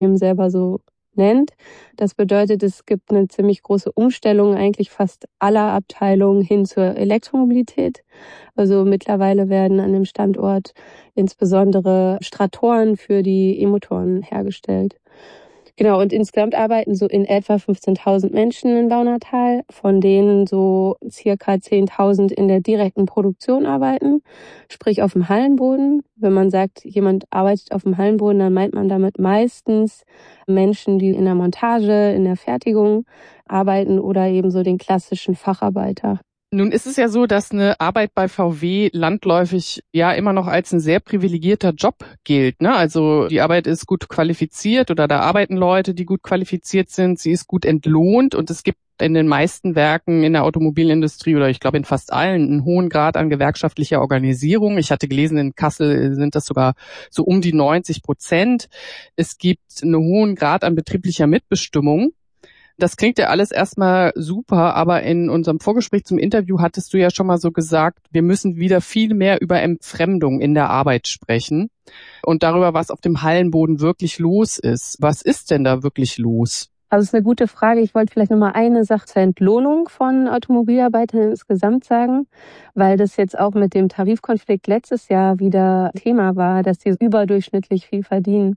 selber so nennt. Das bedeutet, es gibt eine ziemlich große Umstellung eigentlich fast aller Abteilungen hin zur Elektromobilität. Also mittlerweile werden an dem Standort insbesondere Stratoren für die E-Motoren hergestellt. Genau, und insgesamt arbeiten so in etwa 15.000 Menschen in Baunatal, von denen so circa 10.000 in der direkten Produktion arbeiten, sprich auf dem Hallenboden. Wenn man sagt, jemand arbeitet auf dem Hallenboden, dann meint man damit meistens Menschen, die in der Montage, in der Fertigung arbeiten oder eben so den klassischen Facharbeiter. Nun ist es ja so, dass eine Arbeit bei VW landläufig ja immer noch als ein sehr privilegierter Job gilt, ne? Also die Arbeit ist gut qualifiziert oder da arbeiten Leute, die gut qualifiziert sind. Sie ist gut entlohnt und es gibt in den meisten Werken in der Automobilindustrie oder ich glaube in fast allen einen hohen Grad an gewerkschaftlicher Organisierung. Ich hatte gelesen, in Kassel sind das sogar so um die 90%. Es gibt einen hohen Grad an betrieblicher Mitbestimmung. Das klingt ja alles erstmal super, aber in unserem Vorgespräch zum Interview hattest du ja schon mal so gesagt, wir müssen wieder viel mehr über Entfremdung in der Arbeit sprechen und darüber, was auf dem Hallenboden wirklich los ist. Was ist denn da wirklich los? Also es ist eine gute Frage. Ich wollte vielleicht noch mal eine Sache zur Entlohnung von Automobilarbeitern insgesamt sagen, weil das jetzt auch mit dem Tarifkonflikt letztes Jahr wieder Thema war, dass die überdurchschnittlich viel verdienen.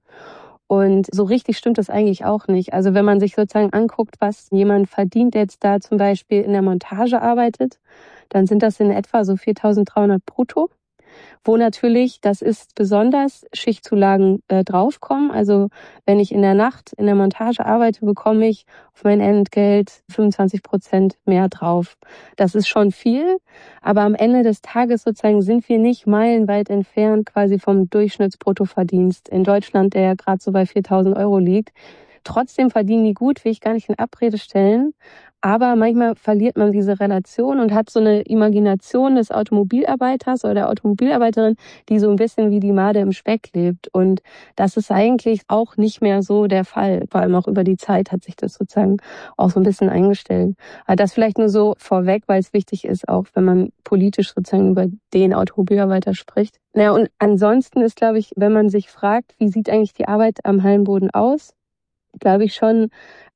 Und so richtig stimmt das eigentlich auch nicht. Also wenn man sich sozusagen anguckt, was jemand verdient, der jetzt da zum Beispiel in der Montage arbeitet, dann sind das in etwa so 4.300 brutto. Wo natürlich, das ist besonders, Schichtzulagen draufkommen. Also wenn ich in der Nacht in der Montage arbeite, bekomme ich auf mein Entgelt 25% mehr drauf. Das ist schon viel, aber am Ende des Tages sozusagen sind wir nicht meilenweit entfernt quasi vom Durchschnittsbruttoverdienst in Deutschland, der ja gerade so bei 4.000 Euro liegt. Trotzdem verdienen die gut, will ich gar nicht in Abrede stellen. Aber manchmal verliert man diese Relation und hat so eine Imagination des Automobilarbeiters oder der Automobilarbeiterin, die so ein bisschen wie die Made im Speck lebt. Und das ist eigentlich auch nicht mehr so der Fall. Vor allem auch über die Zeit hat sich das sozusagen auch so ein bisschen eingestellt. Aber das vielleicht nur so vorweg, weil es wichtig ist, auch wenn man politisch sozusagen über den Automobilarbeiter spricht. Naja, und ansonsten ist, glaube ich, wenn man sich fragt, wie sieht eigentlich die Arbeit am Hallenboden aus, glaube ich schon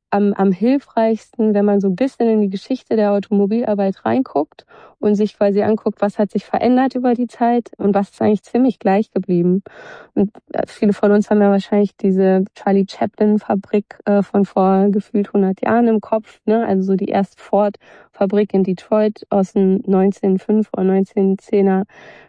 am hilfreichsten, wenn man so ein bisschen in die Geschichte der Automobilarbeit reinguckt und sich quasi anguckt, was hat sich verändert über die Zeit und was ist eigentlich ziemlich gleich geblieben. Und viele von uns haben ja wahrscheinlich diese Charlie Chaplin-Fabrik von vor gefühlt 100 Jahren im Kopf, ne? Also so die erste Ford-Fabrik in Detroit aus den 1905 oder 1910er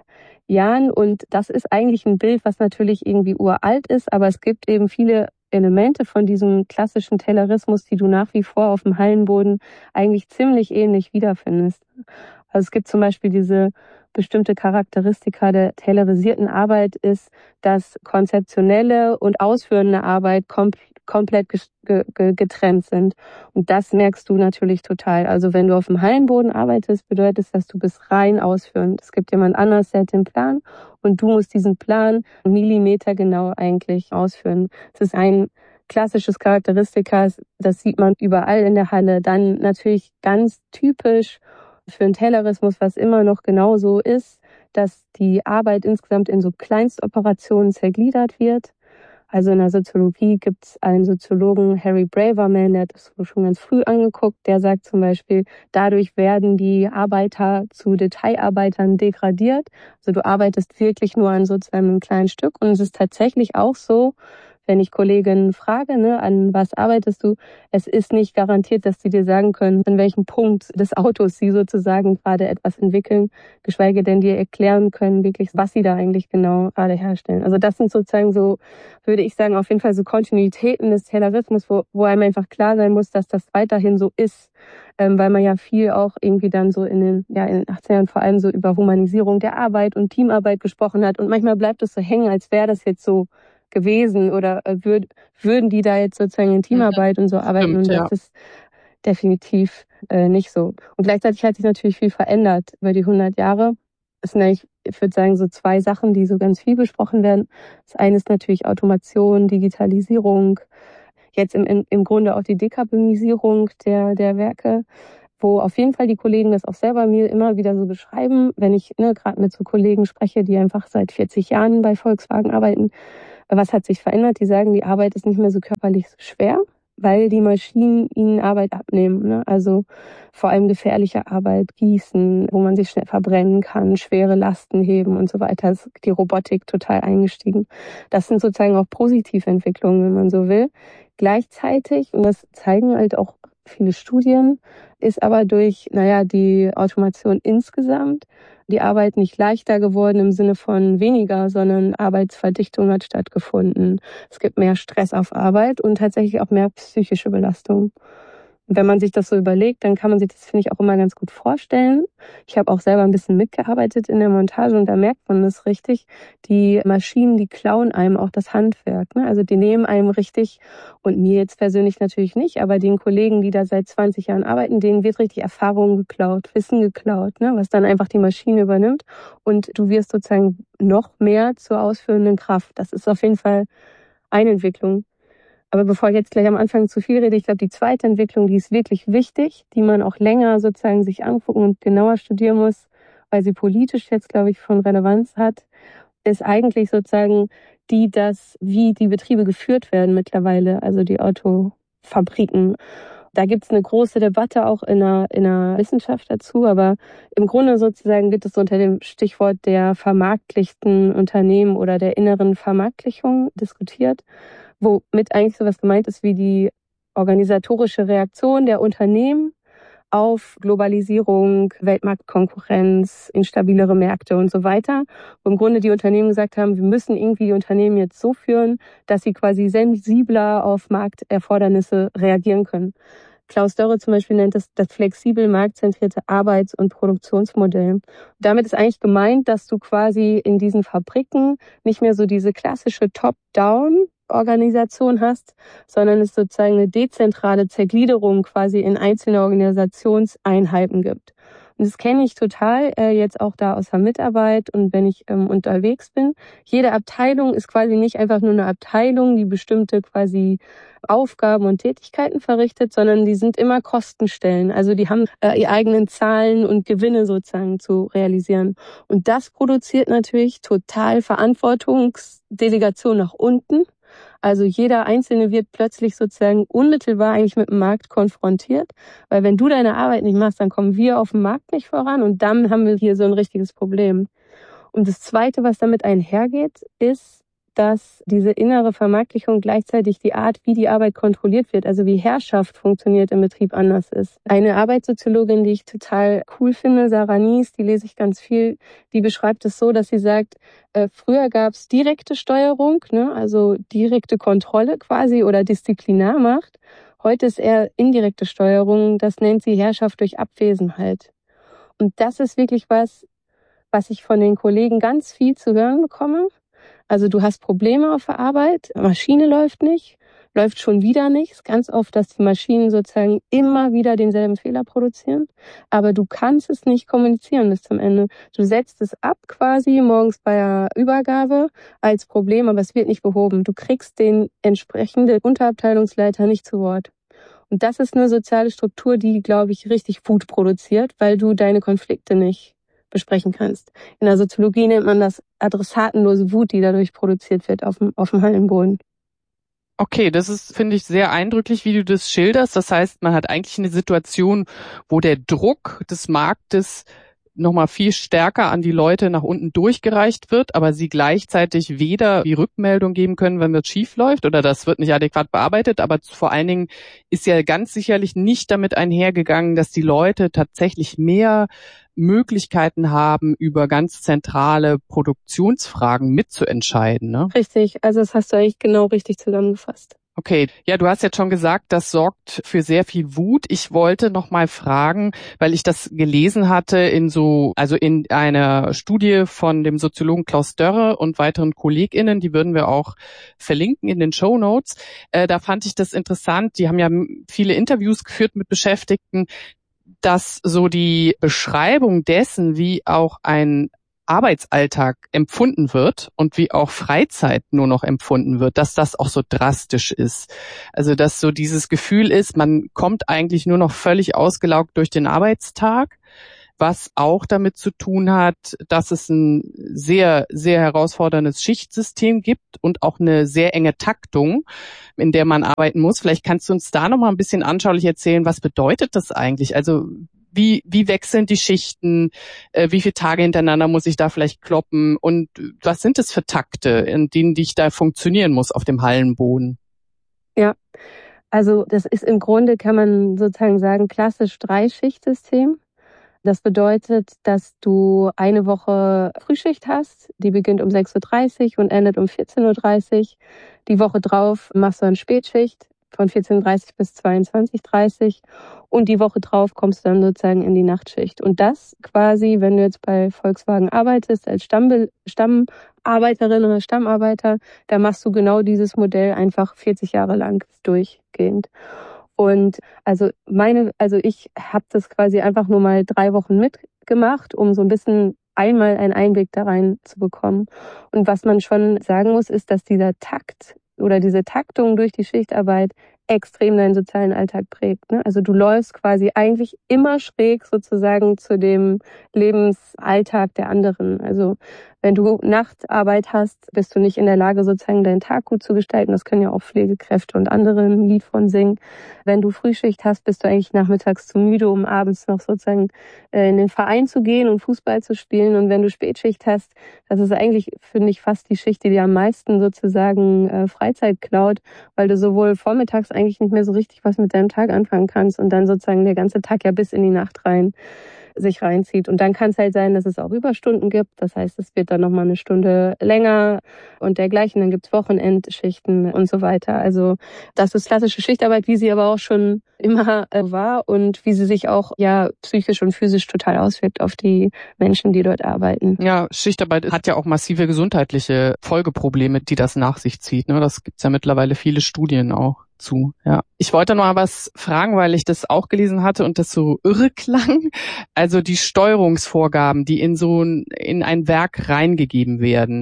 Jahren. Und das ist eigentlich ein Bild, was natürlich irgendwie uralt ist, aber es gibt eben viele Elemente von diesem klassischen Taylorismus, die du nach wie vor auf dem Hallenboden eigentlich ziemlich ähnlich wiederfindest. Also es gibt zum Beispiel diese bestimmte Charakteristika der taylorisierten Arbeit ist, dass konzeptionelle und ausführende Arbeit komplett getrennt sind. Und das merkst du natürlich total. Also wenn du auf dem Hallenboden arbeitest, bedeutet das, dass du bist rein ausführend. Es gibt jemand anderes, der hat den Plan und du musst diesen Plan millimetergenau eigentlich ausführen. Es ist ein klassisches Charakteristika, das sieht man überall in der Halle. Dann natürlich ganz typisch für den Taylorismus, was immer noch genauso ist, dass die Arbeit insgesamt in so Kleinstoperationen zergliedert wird. Also in der Soziologie gibt es einen Soziologen, Harry Braverman, der hat das schon ganz früh angeguckt, der sagt zum Beispiel, dadurch werden die Arbeiter zu Detailarbeitern degradiert. Also du arbeitest wirklich nur an sozusagen einem kleinen Stück. Und es ist tatsächlich auch so, wenn ich Kolleginnen frage, ne, an was arbeitest du, es ist nicht garantiert, dass sie dir sagen können, an welchem Punkt des Autos sie sozusagen gerade etwas entwickeln, geschweige denn dir erklären können, wirklich, was sie da eigentlich genau gerade herstellen. Also das sind sozusagen so, würde ich sagen, auf jeden Fall so Kontinuitäten des Taylorismus, wo einem einfach klar sein muss, dass das weiterhin so ist, weil man ja viel auch irgendwie dann so in den 80er Jahren vor allem so über Humanisierung der Arbeit und Teamarbeit gesprochen hat. Und manchmal bleibt es so hängen, als wäre das jetzt so gewesen oder würden die da jetzt sozusagen in Teamarbeit und so arbeiten. Und das ist definitiv nicht so. Und gleichzeitig hat sich natürlich viel verändert über die 100 Jahre. Es sind eigentlich, ich würde sagen, so zwei Sachen, die so ganz viel besprochen werden. Das eine ist natürlich Automation, Digitalisierung, jetzt im Grunde auch die Dekarbonisierung der Werke, wo auf jeden Fall die Kollegen das auch selber mir immer wieder so beschreiben, wenn ich gerade mit so Kollegen spreche, die einfach seit 40 Jahren bei Volkswagen arbeiten, Was hat sich verändert? Die sagen, die Arbeit ist nicht mehr so körperlich so schwer, weil die Maschinen ihnen Arbeit abnehmen, ne? Also vor allem gefährliche Arbeit, Gießen, wo man sich schnell verbrennen kann, schwere Lasten heben und so weiter. Ist die Robotik total eingestiegen. Das sind sozusagen auch positive Entwicklungen, wenn man so will. Gleichzeitig, und das zeigen halt auch viele Studien, ist aber durch, die Automation insgesamt die Arbeit nicht leichter geworden im Sinne von weniger, sondern Arbeitsverdichtung hat stattgefunden. Es gibt mehr Stress auf Arbeit und tatsächlich auch mehr psychische Belastung. Und wenn man sich das so überlegt, dann kann man sich das, finde ich, auch immer ganz gut vorstellen. Ich habe auch selber ein bisschen mitgearbeitet in der Montage und da merkt man das richtig. Die Maschinen, die klauen einem auch das Handwerk, ne? Also die nehmen einem richtig, und mir jetzt persönlich natürlich nicht, aber den Kollegen, die da seit 20 Jahren arbeiten, denen wird richtig Erfahrung geklaut, Wissen geklaut, ne? Was dann einfach die Maschine übernimmt und du wirst sozusagen noch mehr zur ausführenden Kraft. Das ist auf jeden Fall eine Entwicklung. Aber bevor ich jetzt gleich am Anfang zu viel rede, ich glaube, die zweite Entwicklung, die ist wirklich wichtig, die man auch länger sozusagen sich angucken und genauer studieren muss, weil sie politisch jetzt, glaube ich, von Relevanz hat, ist eigentlich sozusagen wie die Betriebe geführt werden mittlerweile, also die Autofabriken. Da gibt es eine große Debatte auch in der Wissenschaft dazu, aber im Grunde sozusagen wird es unter dem Stichwort der vermarktlichten Unternehmen oder der inneren Vermarktlichung diskutiert, womit eigentlich sowas gemeint ist wie die organisatorische Reaktion der Unternehmen auf Globalisierung, Weltmarktkonkurrenz, instabilere Märkte und so weiter. Wo im Grunde die Unternehmen gesagt haben, wir müssen irgendwie die Unternehmen jetzt so führen, dass sie quasi sensibler auf Markterfordernisse reagieren können. Klaus Dörre zum Beispiel nennt das flexibel marktzentrierte Arbeits- und Produktionsmodell. Damit ist eigentlich gemeint, dass du quasi in diesen Fabriken nicht mehr so diese klassische Top-Down-Organisation hast, sondern es sozusagen eine dezentrale Zergliederung quasi in einzelne Organisationseinheiten gibt. Und das kenne ich total jetzt auch da aus der Mitarbeit und wenn ich unterwegs bin. Jede Abteilung ist quasi nicht einfach nur eine Abteilung, die bestimmte quasi Aufgaben und Tätigkeiten verrichtet, sondern die sind immer Kostenstellen. Also die haben ihre eigenen Zahlen und Gewinne sozusagen zu realisieren. Und das produziert natürlich total Verantwortungsdelegation nach unten. Also jeder Einzelne wird plötzlich sozusagen unmittelbar eigentlich mit dem Markt konfrontiert, weil wenn du deine Arbeit nicht machst, dann kommen wir auf dem Markt nicht voran und dann haben wir hier so ein richtiges Problem. Und das Zweite, was damit einhergeht, ist, dass diese innere Vermarktlichung gleichzeitig die Art, wie die Arbeit kontrolliert wird, also wie Herrschaft funktioniert im Betrieb, anders ist. Eine Arbeitssoziologin, die ich total cool finde, Sarah Nies, die lese ich ganz viel, die beschreibt es so, dass sie sagt, früher gab es direkte Steuerung, ne, also direkte Kontrolle quasi oder Disziplinarmacht. Heute ist eher indirekte Steuerung, das nennt sie Herrschaft durch Abwesenheit. Und das ist wirklich was ich von den Kollegen ganz viel zu hören bekomme. Also du hast Probleme auf der Arbeit, Maschine läuft nicht, läuft schon wieder nicht. Es ist ganz oft, dass die Maschinen sozusagen immer wieder denselben Fehler produzieren, aber du kannst es nicht kommunizieren bis zum Ende. Du setzt es ab quasi morgens bei der Übergabe als Problem, aber es wird nicht behoben. Du kriegst den entsprechenden Unterabteilungsleiter nicht zu Wort. Und das ist eine soziale Struktur, die, glaube ich, richtig Wut produziert, weil du deine Konflikte nicht besprechen kannst. In der Soziologie nennt man das adressatenlose Wut, die dadurch produziert wird auf dem Hallenboden. Okay, das ist, finde ich, sehr eindrücklich, wie du das schilderst. Das heißt, man hat eigentlich eine Situation, wo der Druck des Marktes nochmal viel stärker an die Leute nach unten durchgereicht wird, aber sie gleichzeitig weder die Rückmeldung geben können, wenn das schief läuft oder das wird nicht adäquat bearbeitet, aber vor allen Dingen ist ja ganz sicherlich nicht damit einhergegangen, dass die Leute tatsächlich mehr Möglichkeiten haben, über ganz zentrale Produktionsfragen mitzuentscheiden, ne? Richtig, also das hast du eigentlich genau richtig zusammengefasst. Okay, ja, du hast jetzt schon gesagt, das sorgt für sehr viel Wut. Ich wollte noch mal fragen, weil ich das gelesen hatte in einer Studie von dem Soziologen Klaus Dörre und weiteren KollegInnen, die würden wir auch verlinken in den Shownotes. Da fand ich das interessant. Die haben ja viele Interviews geführt mit Beschäftigten, dass so die Beschreibung dessen, wie auch ein Arbeitsalltag empfunden wird und wie auch Freizeit nur noch empfunden wird, dass das auch so drastisch ist. Also dass so dieses Gefühl ist, man kommt eigentlich nur noch völlig ausgelaugt durch den Arbeitstag. was auch damit zu tun hat, dass es ein sehr, sehr herausforderndes Schichtsystem gibt und auch eine sehr enge Taktung, in der man arbeiten muss. Vielleicht kannst du uns da nochmal ein bisschen anschaulich erzählen, was bedeutet das eigentlich? Also wie wechseln die Schichten? Wie viele Tage hintereinander muss ich da vielleicht kloppen? Und was sind es für Takte, in denen ich da funktionieren muss auf dem Hallenboden? Ja, also das ist im Grunde, kann man sozusagen sagen, klassisch Dreischichtsystem. Das bedeutet, dass du eine Woche Frühschicht hast, die beginnt um 6:30 Uhr und endet um 14:30 Uhr. Die Woche drauf machst du dann Spätschicht von 14:30 bis 22:30 und die Woche drauf kommst du dann sozusagen in die Nachtschicht. Und das quasi, wenn du jetzt bei Volkswagen arbeitest als Stammarbeiterin oder Stammarbeiter, da machst du genau dieses Modell einfach 40 Jahre lang durchgehend. Und ich habe das quasi einfach nur mal 3 Wochen mitgemacht, um so ein bisschen einmal einen Einblick da rein zu bekommen. Und was man schon sagen muss, ist, dass dieser Takt oder diese Taktung durch die Schichtarbeit extrem deinen sozialen Alltag prägt, ne? Also du läufst quasi eigentlich immer schräg sozusagen zu dem Lebensalltag der anderen. Also wenn du Nachtarbeit hast, bist du nicht in der Lage, sozusagen deinen Tag gut zu gestalten. Das können ja auch Pflegekräfte und andere ein Lied von singen. Wenn du Frühschicht hast, bist du eigentlich nachmittags zu müde, um abends noch sozusagen in den Verein zu gehen und Fußball zu spielen. Und wenn du Spätschicht hast, das ist eigentlich, finde ich, fast die Schicht, die dir am meisten sozusagen Freizeit klaut, weil du sowohl vormittags eigentlich nicht mehr so richtig was mit deinem Tag anfangen kannst und dann sozusagen der ganze Tag ja bis in die Nacht rein sich reinzieht. Und dann kann es halt sein, dass es auch Überstunden gibt. Das heißt, es wird dann nochmal eine Stunde länger und dergleichen. Dann gibt's Wochenendschichten und so weiter. Also das ist klassische Schichtarbeit, wie sie aber auch schon immer war und wie sie sich auch ja psychisch und physisch total auswirkt auf die Menschen, die dort arbeiten. Ja, Schichtarbeit hat ja auch massive gesundheitliche Folgeprobleme, die das nach sich zieht. Ne? Das gibt's ja mittlerweile viele Studien auch zu. Ja. Ich wollte noch mal was fragen, weil ich das auch gelesen hatte und das so irre klang. Also die Steuerungsvorgaben, die in ein Werk reingegeben werden.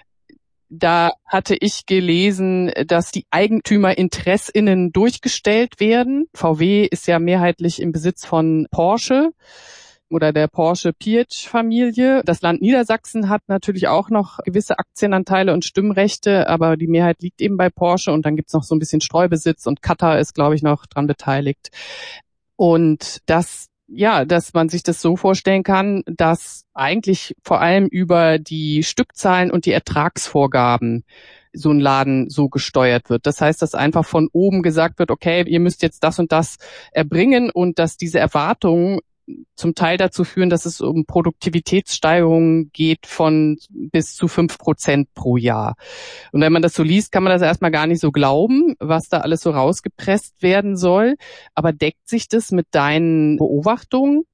Da hatte ich gelesen, dass die EigentümerInnen durchgestellt werden. VW ist ja mehrheitlich im Besitz von Porsche oder der Porsche-Piëch-Familie. Das Land Niedersachsen hat natürlich auch noch gewisse Aktienanteile und Stimmrechte, aber die Mehrheit liegt eben bei Porsche und dann gibt's noch so ein bisschen Streubesitz und Katar ist, glaube ich, noch dran beteiligt. Und dass man sich das so vorstellen kann, dass eigentlich vor allem über die Stückzahlen und die Ertragsvorgaben so ein Laden so gesteuert wird. Das heißt, dass einfach von oben gesagt wird, okay, ihr müsst jetzt das und das erbringen und dass diese Erwartungen zum Teil dazu führen, dass es um Produktivitätssteigerungen geht von bis zu 5% pro Jahr. Und wenn man das so liest, kann man das erstmal gar nicht so glauben, was da alles so rausgepresst werden soll. Aber deckt sich das mit deinen Beobachtungen?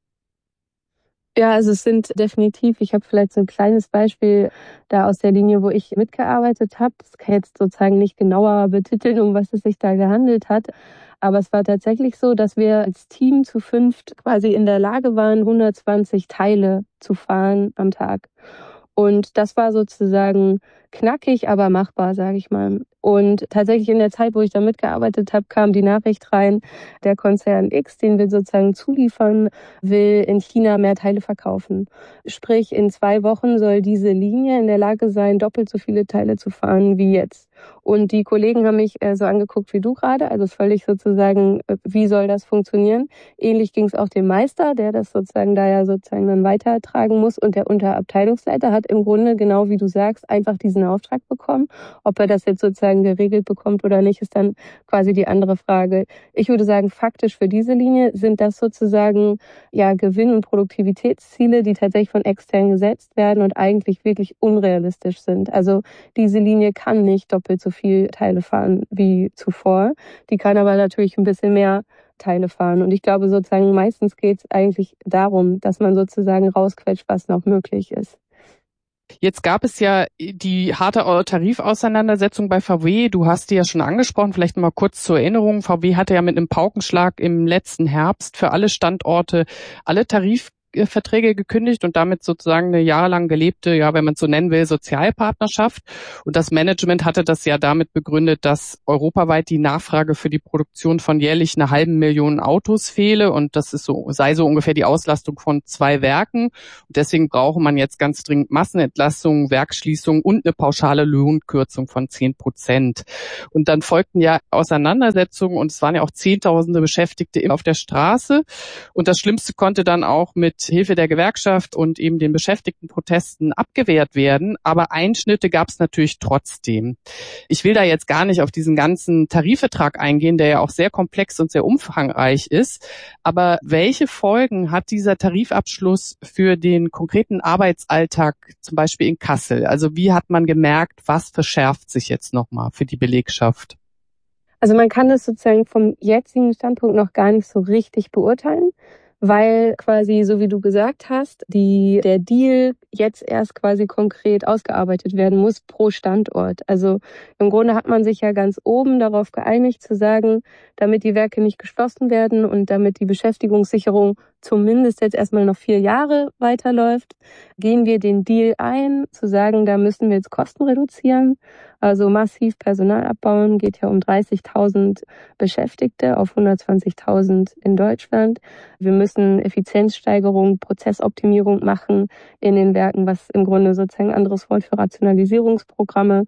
Ja, also es sind definitiv, ich habe vielleicht so ein kleines Beispiel da aus der Linie, wo ich mitgearbeitet habe. Das kann ich jetzt sozusagen nicht genauer betiteln, um was es sich da gehandelt hat. Aber es war tatsächlich so, dass wir als Team zu 5 quasi in der Lage waren, 120 Teile zu fahren am Tag. Und das war sozusagen knackig, aber machbar, sage ich mal. Und tatsächlich in der Zeit, wo ich da mitgearbeitet habe, kam die Nachricht rein, der Konzern X, den wir sozusagen zuliefern, will in China mehr Teile verkaufen. Sprich, in 2 Wochen soll diese Linie in der Lage sein, doppelt so viele Teile zu fahren wie jetzt. Und die Kollegen haben mich so angeguckt wie du gerade, also völlig sozusagen, wie soll das funktionieren? Ähnlich ging es auch dem Meister, der das sozusagen da ja sozusagen dann weitertragen muss. Und der Unterabteilungsleiter hat im Grunde, genau wie du sagst, einfach diesen Auftrag bekommen. Ob er das jetzt sozusagen geregelt bekommt oder nicht, ist dann quasi die andere Frage. Ich würde sagen, faktisch für diese Linie sind das sozusagen ja Gewinn- und Produktivitätsziele, die tatsächlich von extern gesetzt werden und eigentlich wirklich unrealistisch sind. Also diese Linie kann nicht doppelt so viel Teile fahren wie zuvor. Die kann aber natürlich ein bisschen mehr Teile fahren. Und ich glaube sozusagen, meistens geht es eigentlich darum, dass man sozusagen rausquetscht, was noch möglich ist. Jetzt gab es ja die harte Tarifauseinandersetzung bei VW. Du hast die ja schon angesprochen, vielleicht mal kurz zur Erinnerung. VW hatte ja mit einem Paukenschlag im letzten Herbst für alle Standorte alle Tarifverträge Tarifverträge gekündigt und damit sozusagen eine jahrelang gelebte, ja, wenn man es so nennen will, Sozialpartnerschaft. Und das Management hatte das ja damit begründet, dass europaweit die Nachfrage für die Produktion von jährlich 500.000 Autos fehle und das sei so ungefähr die Auslastung von 2 Werken. Und deswegen brauche man jetzt ganz dringend Massenentlassungen, Werksschließungen und eine pauschale Lohnkürzung von 10%. Und dann folgten ja Auseinandersetzungen und es waren ja auch Zehntausende Beschäftigte auf der Straße. Und das Schlimmste konnte dann auch mit Hilfe der Gewerkschaft und eben den Beschäftigtenprotesten abgewehrt werden. Aber Einschnitte gab es natürlich trotzdem. Ich will da jetzt gar nicht auf diesen ganzen Tarifvertrag eingehen, der ja auch sehr komplex und sehr umfangreich ist. Aber welche Folgen hat dieser Tarifabschluss für den konkreten Arbeitsalltag, zum Beispiel in Kassel? Also wie hat man gemerkt, was verschärft sich jetzt nochmal für die Belegschaft? Also man kann das sozusagen vom jetzigen Standpunkt noch gar nicht so richtig beurteilen, weil quasi, so wie du gesagt hast, der Deal jetzt erst quasi konkret ausgearbeitet werden muss pro Standort. Also im Grunde hat man sich ja ganz oben darauf geeinigt zu sagen, damit die Werke nicht geschlossen werden und damit die Beschäftigungssicherung zumindest jetzt erstmal noch 4 Jahre weiterläuft, gehen wir den Deal ein, zu sagen, da müssen wir jetzt Kosten reduzieren. Also massiv Personal abbauen, geht ja um 30.000 Beschäftigte auf 120.000 in Deutschland. Wir müssen Effizienzsteigerung, Prozessoptimierung machen in den Werken, was im Grunde sozusagen ein anderes Wort für Rationalisierungsprogramme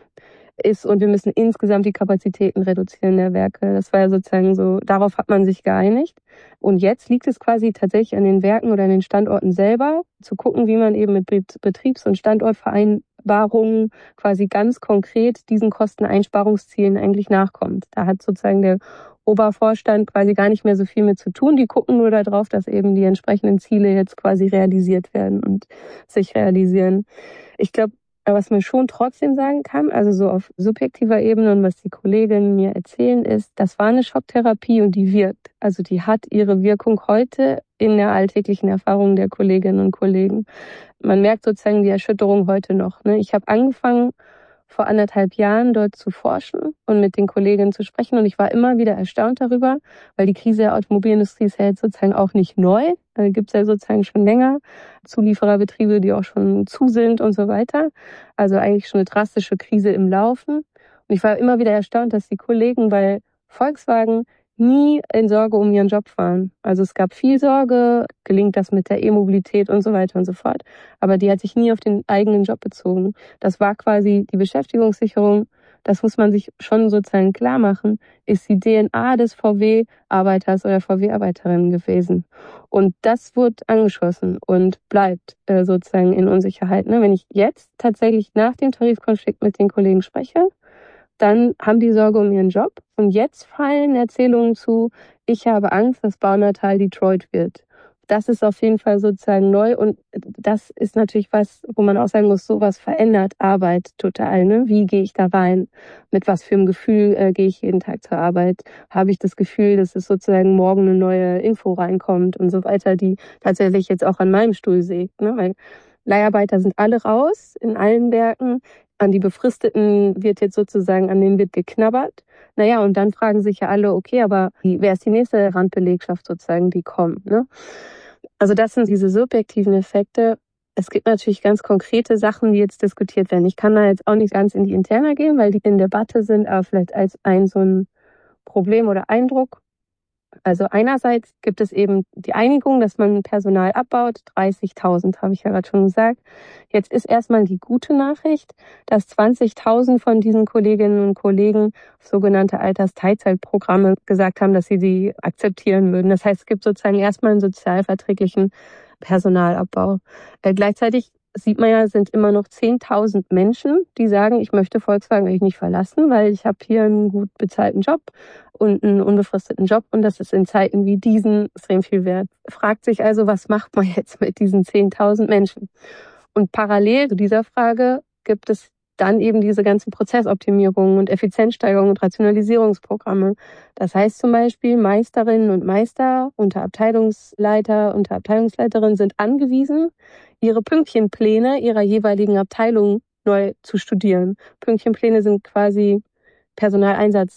ist. Und wir müssen insgesamt die Kapazitäten reduzieren der Werke. Das war ja sozusagen so, darauf hat man sich geeinigt. Und jetzt liegt es quasi tatsächlich an den Werken oder an den Standorten selber, zu gucken, wie man eben mit Betriebs- und Standortvereinbarungen quasi ganz konkret diesen Kosteneinsparungszielen eigentlich nachkommt. Da hat sozusagen der Obervorstand quasi gar nicht mehr so viel mit zu tun. Die gucken nur darauf, dass eben die entsprechenden Ziele jetzt quasi realisiert werden und sich realisieren. Ich glaube, was man schon trotzdem sagen kann, also so auf subjektiver Ebene und was die Kolleginnen mir erzählen, ist, das war eine Schocktherapie und die wirkt. Also die hat ihre Wirkung heute in der alltäglichen Erfahrung der Kolleginnen und Kollegen. Man merkt sozusagen die Erschütterung heute noch. Ne? Ich habe angefangen, vor 1,5 Jahren dort zu forschen und mit den Kolleginnen zu sprechen. Und ich war immer wieder erstaunt darüber, weil die Krise der Automobilindustrie ist ja jetzt sozusagen auch nicht neu. Gibt es ja sozusagen schon länger. Zuliefererbetriebe, die auch schon zu sind und so weiter. Also eigentlich schon eine drastische Krise im Laufen. Und ich war immer wieder erstaunt, dass die Kollegen bei Volkswagen nie in Sorge um ihren Job waren. Also es gab viel Sorge, gelingt das mit der E-Mobilität und so weiter und so fort. Aber die hat sich nie auf den eigenen Job bezogen. Das war quasi die Beschäftigungssicherung. Das muss man sich schon sozusagen klar machen, ist die DNA des VW-Arbeiters oder VW-Arbeiterin gewesen. Und das wird angeschossen und bleibt sozusagen in Unsicherheit. Ne? Wenn ich jetzt tatsächlich nach dem Tarifkonflikt mit den Kollegen spreche, dann haben die Sorge um ihren Job. Und jetzt fallen Erzählungen zu, ich habe Angst, dass Baunatal Detroit wird. Das ist auf jeden Fall sozusagen neu. Und das ist natürlich was, wo man auch sagen muss, sowas verändert Arbeit total. Ne? Wie gehe ich da rein? Mit was für einem Gefühl gehe ich jeden Tag zur Arbeit? Habe ich das Gefühl, dass es sozusagen morgen eine neue Info reinkommt und so weiter, die tatsächlich jetzt auch an meinem Stuhl sägt. Ne? Weil Leiharbeiter sind alle raus in allen Werken. An die Befristeten wird jetzt sozusagen, an denen wird geknabbert. Naja, und dann fragen sich ja alle, okay, aber wer ist die nächste Randbelegschaft sozusagen, die kommt, ne? Also das sind diese subjektiven Effekte. Es gibt natürlich ganz konkrete Sachen, die jetzt diskutiert werden. Ich kann da jetzt auch nicht ganz in die Interna gehen, weil die in Debatte sind, aber vielleicht als so ein Problem oder Eindruck. Also einerseits gibt es eben die Einigung, dass man Personal abbaut. 30.000 habe ich ja gerade schon gesagt. Jetzt ist erstmal die gute Nachricht, dass 20.000 von diesen Kolleginnen und Kollegen auf sogenannte Altersteilzeitprogramme gesagt haben, dass sie akzeptieren würden. Das heißt, es gibt sozusagen erstmal einen sozialverträglichen Personalabbau. Gleichzeitig sieht man ja, es sind immer noch 10.000 Menschen, die sagen, ich möchte Volkswagen eigentlich nicht verlassen, weil ich habe hier einen gut bezahlten Job und einen unbefristeten Job und das ist in Zeiten wie diesen extrem viel wert. Fragt sich also, was macht man jetzt mit diesen 10.000 Menschen? Und parallel zu dieser Frage gibt es dann eben diese ganzen Prozessoptimierungen und Effizienzsteigerungen und Rationalisierungsprogramme. Das heißt zum Beispiel, Meisterinnen und Meister, Unterabteilungsleiter, Unterabteilungsleiterinnen sind angewiesen, ihre Pünktchenpläne ihrer jeweiligen Abteilung neu zu studieren. Pünktchenpläne sind quasi Personaleinsatzpläne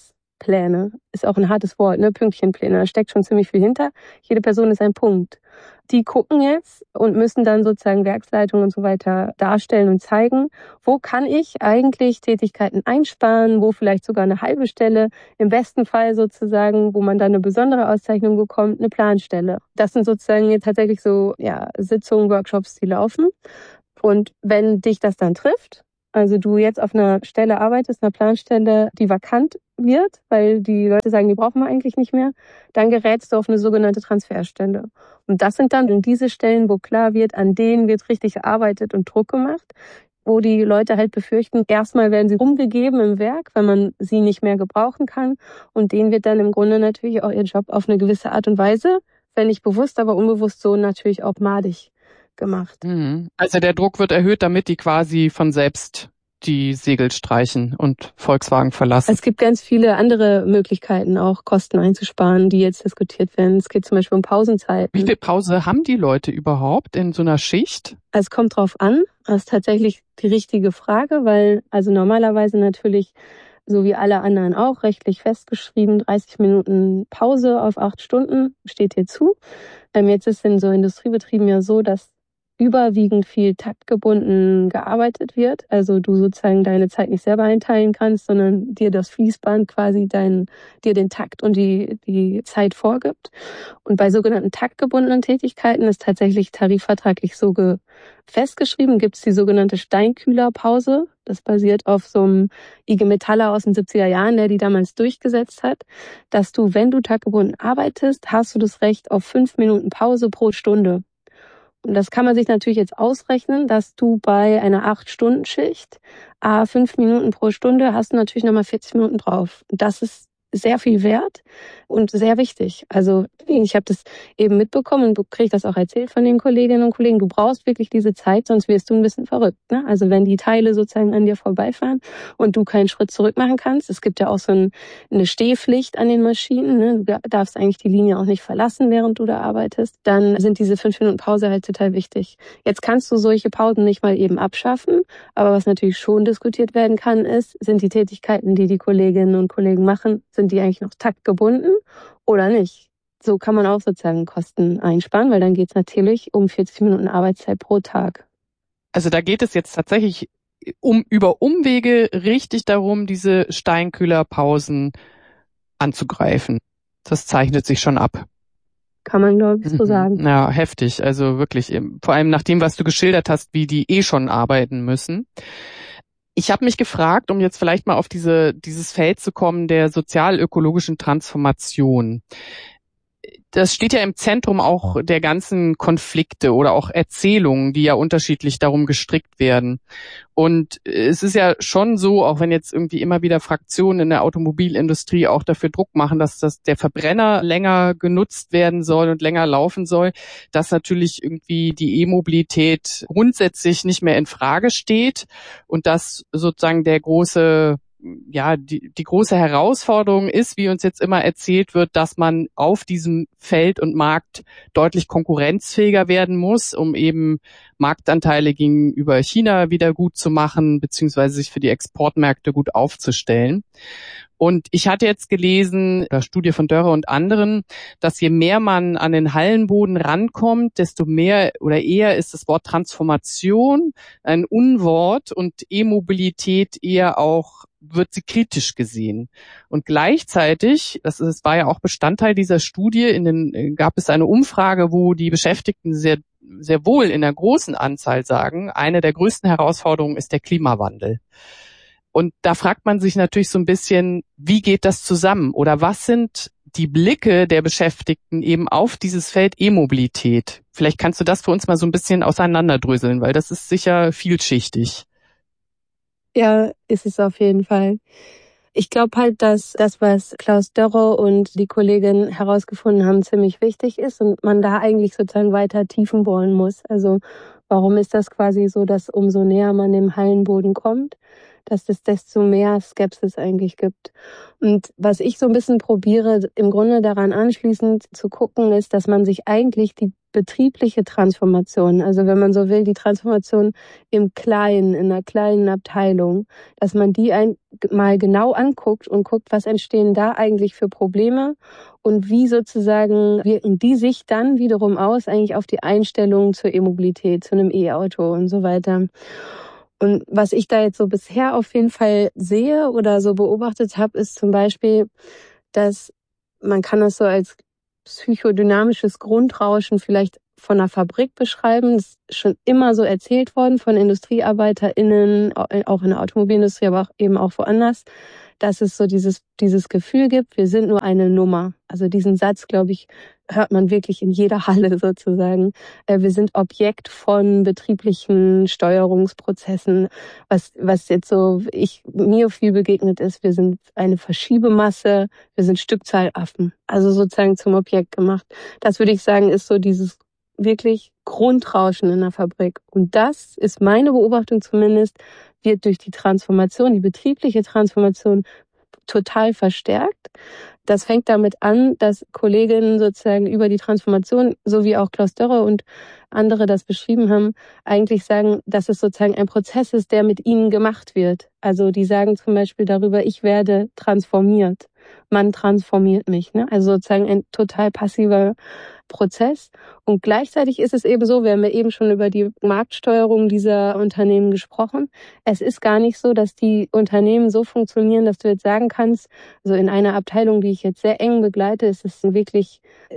Pünktchenpläne. Ist auch ein hartes Wort, ne? Pünktchenpläne. Da steckt schon ziemlich viel hinter. Jede Person ist ein Punkt. Die gucken jetzt und müssen dann sozusagen Werksleitung und so weiter darstellen und zeigen, wo kann ich eigentlich Tätigkeiten einsparen, wo vielleicht sogar eine halbe Stelle, im besten Fall sozusagen, wo man dann eine besondere Auszeichnung bekommt, eine Planstelle. Das sind sozusagen jetzt tatsächlich so Sitzungen, Workshops, die laufen. Und wenn dich das dann trifft, also du jetzt auf einer Stelle arbeitest, einer Planstelle, die vakant wird, weil die Leute sagen, die brauchen wir eigentlich nicht mehr, dann gerätst du auf eine sogenannte Transferstelle. Und das sind dann diese Stellen, wo klar wird, an denen wird richtig gearbeitet und Druck gemacht, wo die Leute halt befürchten, erstmal werden sie rumgegeben im Werk, weil man sie nicht mehr gebrauchen kann. Und denen wird dann im Grunde natürlich auch ihr Job auf eine gewisse Art und Weise, wenn nicht bewusst, aber unbewusst so natürlich auch madig gemacht. Also der Druck wird erhöht, damit die quasi von selbst die Segel streichen und Volkswagen verlassen. Es gibt ganz viele andere Möglichkeiten, auch Kosten einzusparen, die jetzt diskutiert werden. Es geht zum Beispiel um Pausenzeiten. Wie viel Pause haben die Leute überhaupt in so einer Schicht? Es kommt drauf an. Das ist tatsächlich die richtige Frage, weil also normalerweise natürlich, so wie alle anderen auch, rechtlich festgeschrieben, 30 Minuten Pause auf 8 Stunden steht dir zu. Jetzt ist in so Industriebetrieben ja so, dass überwiegend viel taktgebunden gearbeitet wird. Also du sozusagen deine Zeit nicht selber einteilen kannst, sondern dir das Fließband quasi dir den Takt und die Zeit vorgibt. Und bei sogenannten taktgebundenen Tätigkeiten ist tatsächlich tarifvertraglich so festgeschrieben, gibt es die sogenannte Steinkühlerpause. Das basiert auf so einem IG Metaller aus den 70er Jahren, der die damals durchgesetzt hat, dass du, wenn du taktgebunden arbeitest, hast du das Recht auf 5 Minuten Pause pro Stunde. Und das kann man sich natürlich jetzt ausrechnen, dass du bei einer 8-Stunden-Schicht 5 Minuten pro Stunde hast du natürlich nochmal 40 Minuten drauf. Das ist sehr viel wert und sehr wichtig. Also ich habe das eben mitbekommen und kriege das auch erzählt von den Kolleginnen und Kollegen. Du brauchst wirklich diese Zeit, sonst wirst du ein bisschen verrückt. Ne? Also wenn die Teile sozusagen an dir vorbeifahren und du keinen Schritt zurück machen kannst. Es gibt ja auch so eine Stehpflicht an den Maschinen. Ne? Du darfst eigentlich die Linie auch nicht verlassen, während du da arbeitest. Dann sind diese 5 Minuten Pause halt total wichtig. Jetzt kannst du solche Pausen nicht mal eben abschaffen. Aber was natürlich schon diskutiert werden kann, sind die Tätigkeiten, die Kolleginnen und Kollegen machen, sind die eigentlich noch taktgebunden oder nicht? So kann man auch sozusagen Kosten einsparen, weil dann geht es natürlich um 40 Minuten Arbeitszeit pro Tag. Also da geht es jetzt tatsächlich über Umwege richtig darum, diese Steinkühlerpausen anzugreifen. Das zeichnet sich schon ab. Kann man, glaube ich, so sagen. Ja, heftig. Also wirklich, vor allem nach dem, was du geschildert hast, wie die schon arbeiten müssen. Ich habe mich gefragt, um jetzt vielleicht mal auf dieses Feld zu kommen, der sozial-ökologischen Transformation. Das steht ja im Zentrum auch der ganzen Konflikte oder auch Erzählungen, die ja unterschiedlich darum gestrickt werden. Und es ist ja schon so, auch wenn jetzt irgendwie immer wieder Fraktionen in der Automobilindustrie auch dafür Druck machen, dass der Verbrenner länger genutzt werden soll und länger laufen soll, dass natürlich irgendwie die E-Mobilität grundsätzlich nicht mehr in Frage steht und dass sozusagen die große Herausforderung ist, wie uns jetzt immer erzählt wird, dass man auf diesem Feld und Markt deutlich konkurrenzfähiger werden muss, um eben Marktanteile gegenüber China wieder gut zu machen, beziehungsweise sich für die Exportmärkte gut aufzustellen. Und ich hatte jetzt gelesen, der Studie von Dörre und anderen, dass je mehr man an den Hallenboden rankommt, desto mehr oder eher ist das Wort Transformation ein Unwort und E-Mobilität eher auch wird sie kritisch gesehen. Und gleichzeitig, das war ja auch Bestandteil dieser Studie, gab es eine Umfrage, wo die Beschäftigten sehr, sehr wohl in der großen Anzahl sagen, eine der größten Herausforderungen ist der Klimawandel. Und da fragt man sich natürlich so ein bisschen, wie geht das zusammen? Oder was sind die Blicke der Beschäftigten eben auf dieses Feld E-Mobilität? Vielleicht kannst du das für uns mal so ein bisschen auseinanderdröseln, weil das ist sicher vielschichtig. Ja, ist es auf jeden Fall. Ich glaube halt, dass das, was Klaus Dörre und die Kollegin herausgefunden haben, ziemlich wichtig ist und man da eigentlich sozusagen weiter tiefen bohren muss. Also warum ist das quasi so, dass umso näher man dem Hallenboden kommt, dass es desto mehr Skepsis eigentlich gibt. Und was ich so ein bisschen probiere, im Grunde daran anschließend zu gucken, ist, dass man sich eigentlich die betriebliche Transformation, also wenn man so will, die Transformation im Kleinen, in einer kleinen Abteilung, dass man die mal genau anguckt und guckt, was entstehen da eigentlich für Probleme und wie sozusagen wirken die sich dann wiederum aus eigentlich auf die Einstellung zur E-Mobilität, zu einem E-Auto und so weiter. Und was ich da jetzt so bisher auf jeden Fall sehe oder so beobachtet habe, ist zum Beispiel, dass man kann das so als psychodynamisches Grundrauschen vielleicht von einer Fabrik beschreiben. Das ist schon immer so erzählt worden von IndustriearbeiterInnen, auch in der Automobilindustrie, aber auch eben auch woanders, dass es so dieses Gefühl gibt, wir sind nur eine Nummer. Also diesen Satz, glaube ich, hört man wirklich in jeder Halle sozusagen. Wir sind Objekt von betrieblichen Steuerungsprozessen, was jetzt so mir viel begegnet ist. Wir sind eine Verschiebemasse, wir sind Stückzahlaffen, also sozusagen zum Objekt gemacht. Das würde ich sagen, ist so dieses wirklich Grundrauschen in der Fabrik. Und das ist meine Beobachtung zumindest, wird durch die Transformation, die betriebliche Transformation total verstärkt. Das fängt damit an, dass Kolleginnen sozusagen über die Transformation, so wie auch Klaus Dörrer und andere das beschrieben haben, eigentlich sagen, dass es sozusagen ein Prozess ist, der mit ihnen gemacht wird. Also die sagen zum Beispiel darüber, ich werde transformiert. Man transformiert mich. Ne? Also sozusagen ein total passiver Prozess. Und gleichzeitig ist es eben so, wir haben ja eben schon über die Marktsteuerung dieser Unternehmen gesprochen. Es ist gar nicht so, dass die Unternehmen so funktionieren, dass du jetzt sagen kannst, also in einer Abteilung, die ich jetzt sehr eng begleite, ist es wirklich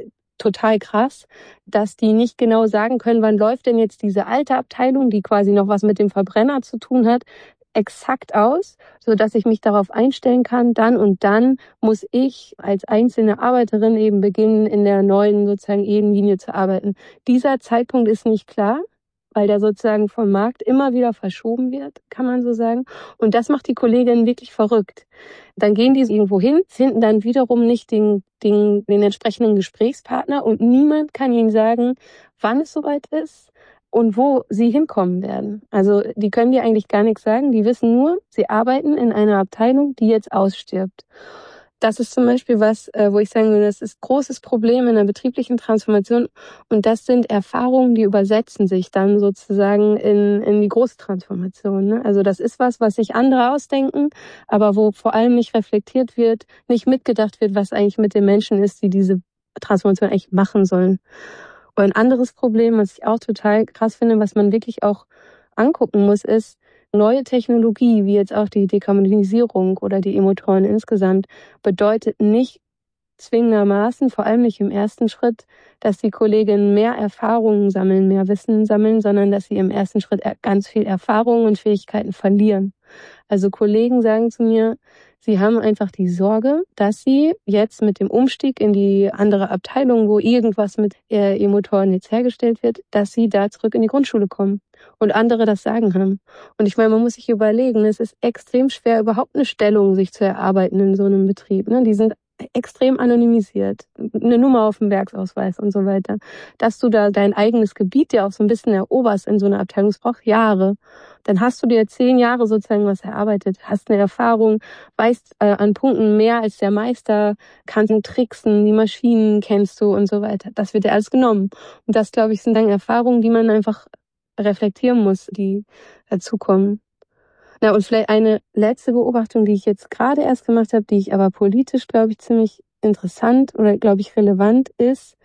total krass, dass die nicht genau sagen können, wann läuft denn jetzt diese alte Abteilung, die quasi noch was mit dem Verbrenner zu tun hat, exakt aus, so dass ich mich darauf einstellen kann, dann und dann muss ich als einzelne Arbeiterin eben beginnen, in der neuen sozusagen E-Linie zu arbeiten. Dieser Zeitpunkt ist nicht klar, weil der sozusagen vom Markt immer wieder verschoben wird, kann man so sagen. Und das macht die Kolleginnen wirklich verrückt. Dann gehen die irgendwo hin, finden dann wiederum nicht den entsprechenden Gesprächspartner und niemand kann ihnen sagen, wann es soweit ist und wo sie hinkommen werden. Also die können dir eigentlich gar nichts sagen. Die wissen nur, sie arbeiten in einer Abteilung, die jetzt ausstirbt. Das ist zum Beispiel was, wo ich sagen würde, das ist ein großes Problem in der betrieblichen Transformation. Und das sind Erfahrungen, die übersetzen sich dann sozusagen in die große Transformation. Ne? Also das ist was sich andere ausdenken, aber wo vor allem nicht reflektiert wird, nicht mitgedacht wird, was eigentlich mit den Menschen ist, die diese Transformation eigentlich machen sollen. Und ein anderes Problem, was ich auch total krass finde, was man wirklich auch angucken muss, ist neue Technologie, wie jetzt auch die Dekarbonisierung oder die E-Motoren insgesamt, bedeutet nicht zwingendermaßen, vor allem nicht im ersten Schritt, dass die Kolleginnen mehr Erfahrungen sammeln, mehr Wissen sammeln, sondern dass sie im ersten Schritt ganz viel Erfahrungen und Fähigkeiten verlieren. Also Kollegen sagen zu mir, sie haben einfach die Sorge, dass sie jetzt mit dem Umstieg in die andere Abteilung, wo irgendwas mit E-Motoren jetzt hergestellt wird, dass sie da zurück in die Grundschule kommen und andere das Sagen haben. Und ich meine, man muss sich überlegen, es ist extrem schwer, überhaupt eine Stellung sich zu erarbeiten in so einem Betrieb. Ne? Die sind extrem anonymisiert, eine Nummer auf dem Werksausweis und so weiter. Dass du da dein eigenes Gebiet ja auch so ein bisschen eroberst in so einer Abteilung, es braucht Jahre. Dann hast du dir 10 Jahre sozusagen was erarbeitet, hast eine Erfahrung, weißt an Punkten mehr als der Meister, kannst tricksen, die Maschinen kennst du und so weiter. Das wird dir alles genommen. Und das, glaube ich, sind dann Erfahrungen, die man einfach reflektieren muss, die dazukommen. Na, und vielleicht eine letzte Beobachtung, die ich jetzt gerade erst gemacht habe, die ich aber politisch, glaube ich, ziemlich interessant oder, glaube ich, relevant ist,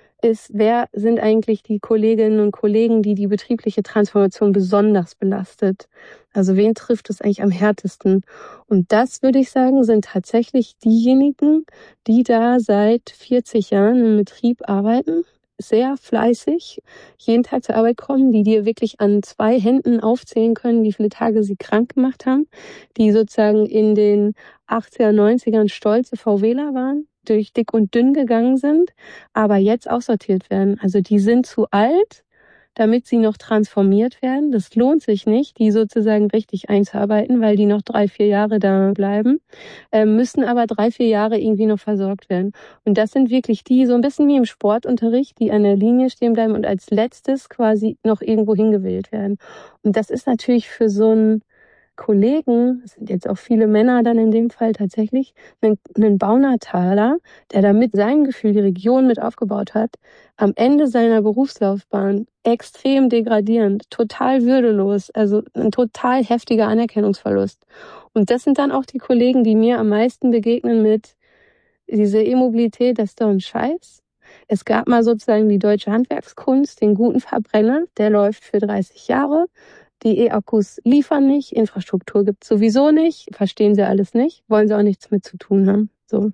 wer sind eigentlich die Kolleginnen und Kollegen, die die betriebliche Transformation besonders belastet? Also wen trifft es eigentlich am härtesten? Und das, würde ich sagen, sind tatsächlich diejenigen, die da seit 40 Jahren im Betrieb arbeiten, sehr fleißig jeden Tag zur Arbeit kommen, die dir wirklich an 2 Händen aufzählen können, wie viele Tage sie krank gemacht haben, die sozusagen in den 80er, 90ern stolze VWler waren, durch dick und dünn gegangen sind, aber jetzt aussortiert werden. Also die sind zu alt, damit sie noch transformiert werden. Das lohnt sich nicht, die sozusagen richtig einzuarbeiten, weil die noch 3, 4 Jahre da bleiben, müssen aber 3, 4 Jahre irgendwie noch versorgt werden. Und das sind wirklich die, so ein bisschen wie im Sportunterricht, die an der Linie stehen bleiben und als letztes quasi noch irgendwo hingewählt werden. Und das ist natürlich für so ein Kollegen, es sind jetzt auch viele Männer dann in dem Fall tatsächlich, einen Baunataler, der damit sein Gefühl die Region mit aufgebaut hat, am Ende seiner Berufslaufbahn extrem degradierend, total würdelos, also ein total heftiger Anerkennungsverlust. Und das sind dann auch die Kollegen, die mir am meisten begegnen mit diese E-Mobilität, das ist doch ein Scheiß. Es gab mal sozusagen die deutsche Handwerkskunst, den guten Verbrenner, der läuft für 30 Jahre. Die E-Akkus liefern nicht, Infrastruktur gibt's sowieso nicht, verstehen sie alles nicht, wollen sie auch nichts mit zu tun haben. So.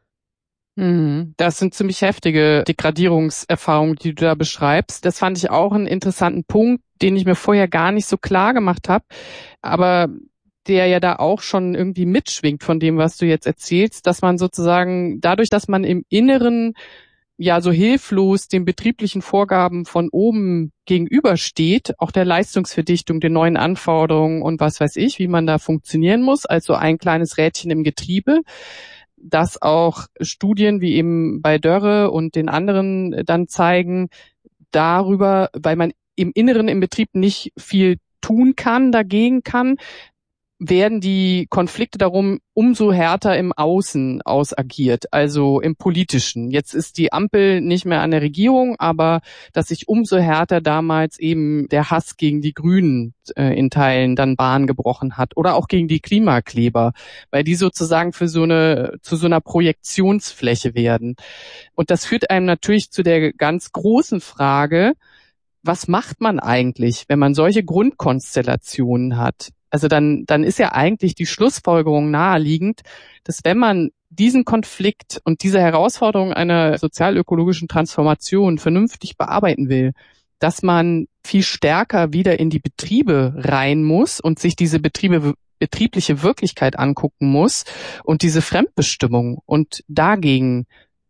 Das sind ziemlich heftige Degradierungserfahrungen, die du da beschreibst. Das fand ich auch einen interessanten Punkt, den ich mir vorher gar nicht so klar gemacht habe, aber der ja da auch schon irgendwie mitschwingt von dem, was du jetzt erzählst, dass man sozusagen dadurch, dass man im Inneren ja so hilflos den betrieblichen Vorgaben von oben gegenübersteht, auch der Leistungsverdichtung, den neuen Anforderungen und was weiß ich, wie man da funktionieren muss, als so ein kleines Rädchen im Getriebe, dass auch Studien wie eben bei Dörre und den anderen dann zeigen, darüber, weil man im Inneren im Betrieb nicht viel tun kann, dagegen kann, werden die Konflikte darum umso härter im Außen ausagiert, also im Politischen. Jetzt ist die Ampel nicht mehr an der Regierung, aber dass sich umso härter damals eben der Hass gegen die Grünen in Teilen dann Bahn gebrochen hat oder auch gegen die Klimakleber, weil die sozusagen zu so einer Projektionsfläche werden. Und das führt einem natürlich zu der ganz großen Frage, was macht man eigentlich, wenn man solche Grundkonstellationen hat? Also dann ist ja eigentlich die Schlussfolgerung naheliegend, dass wenn man diesen Konflikt und diese Herausforderung einer sozialökologischen Transformation vernünftig bearbeiten will, dass man viel stärker wieder in die Betriebe rein muss und sich diese betriebliche Wirklichkeit angucken muss und diese Fremdbestimmung und dagegen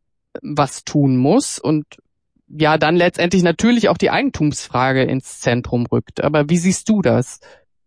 was tun muss und ja, dann letztendlich natürlich auch die Eigentumsfrage ins Zentrum rückt. Aber wie siehst du das?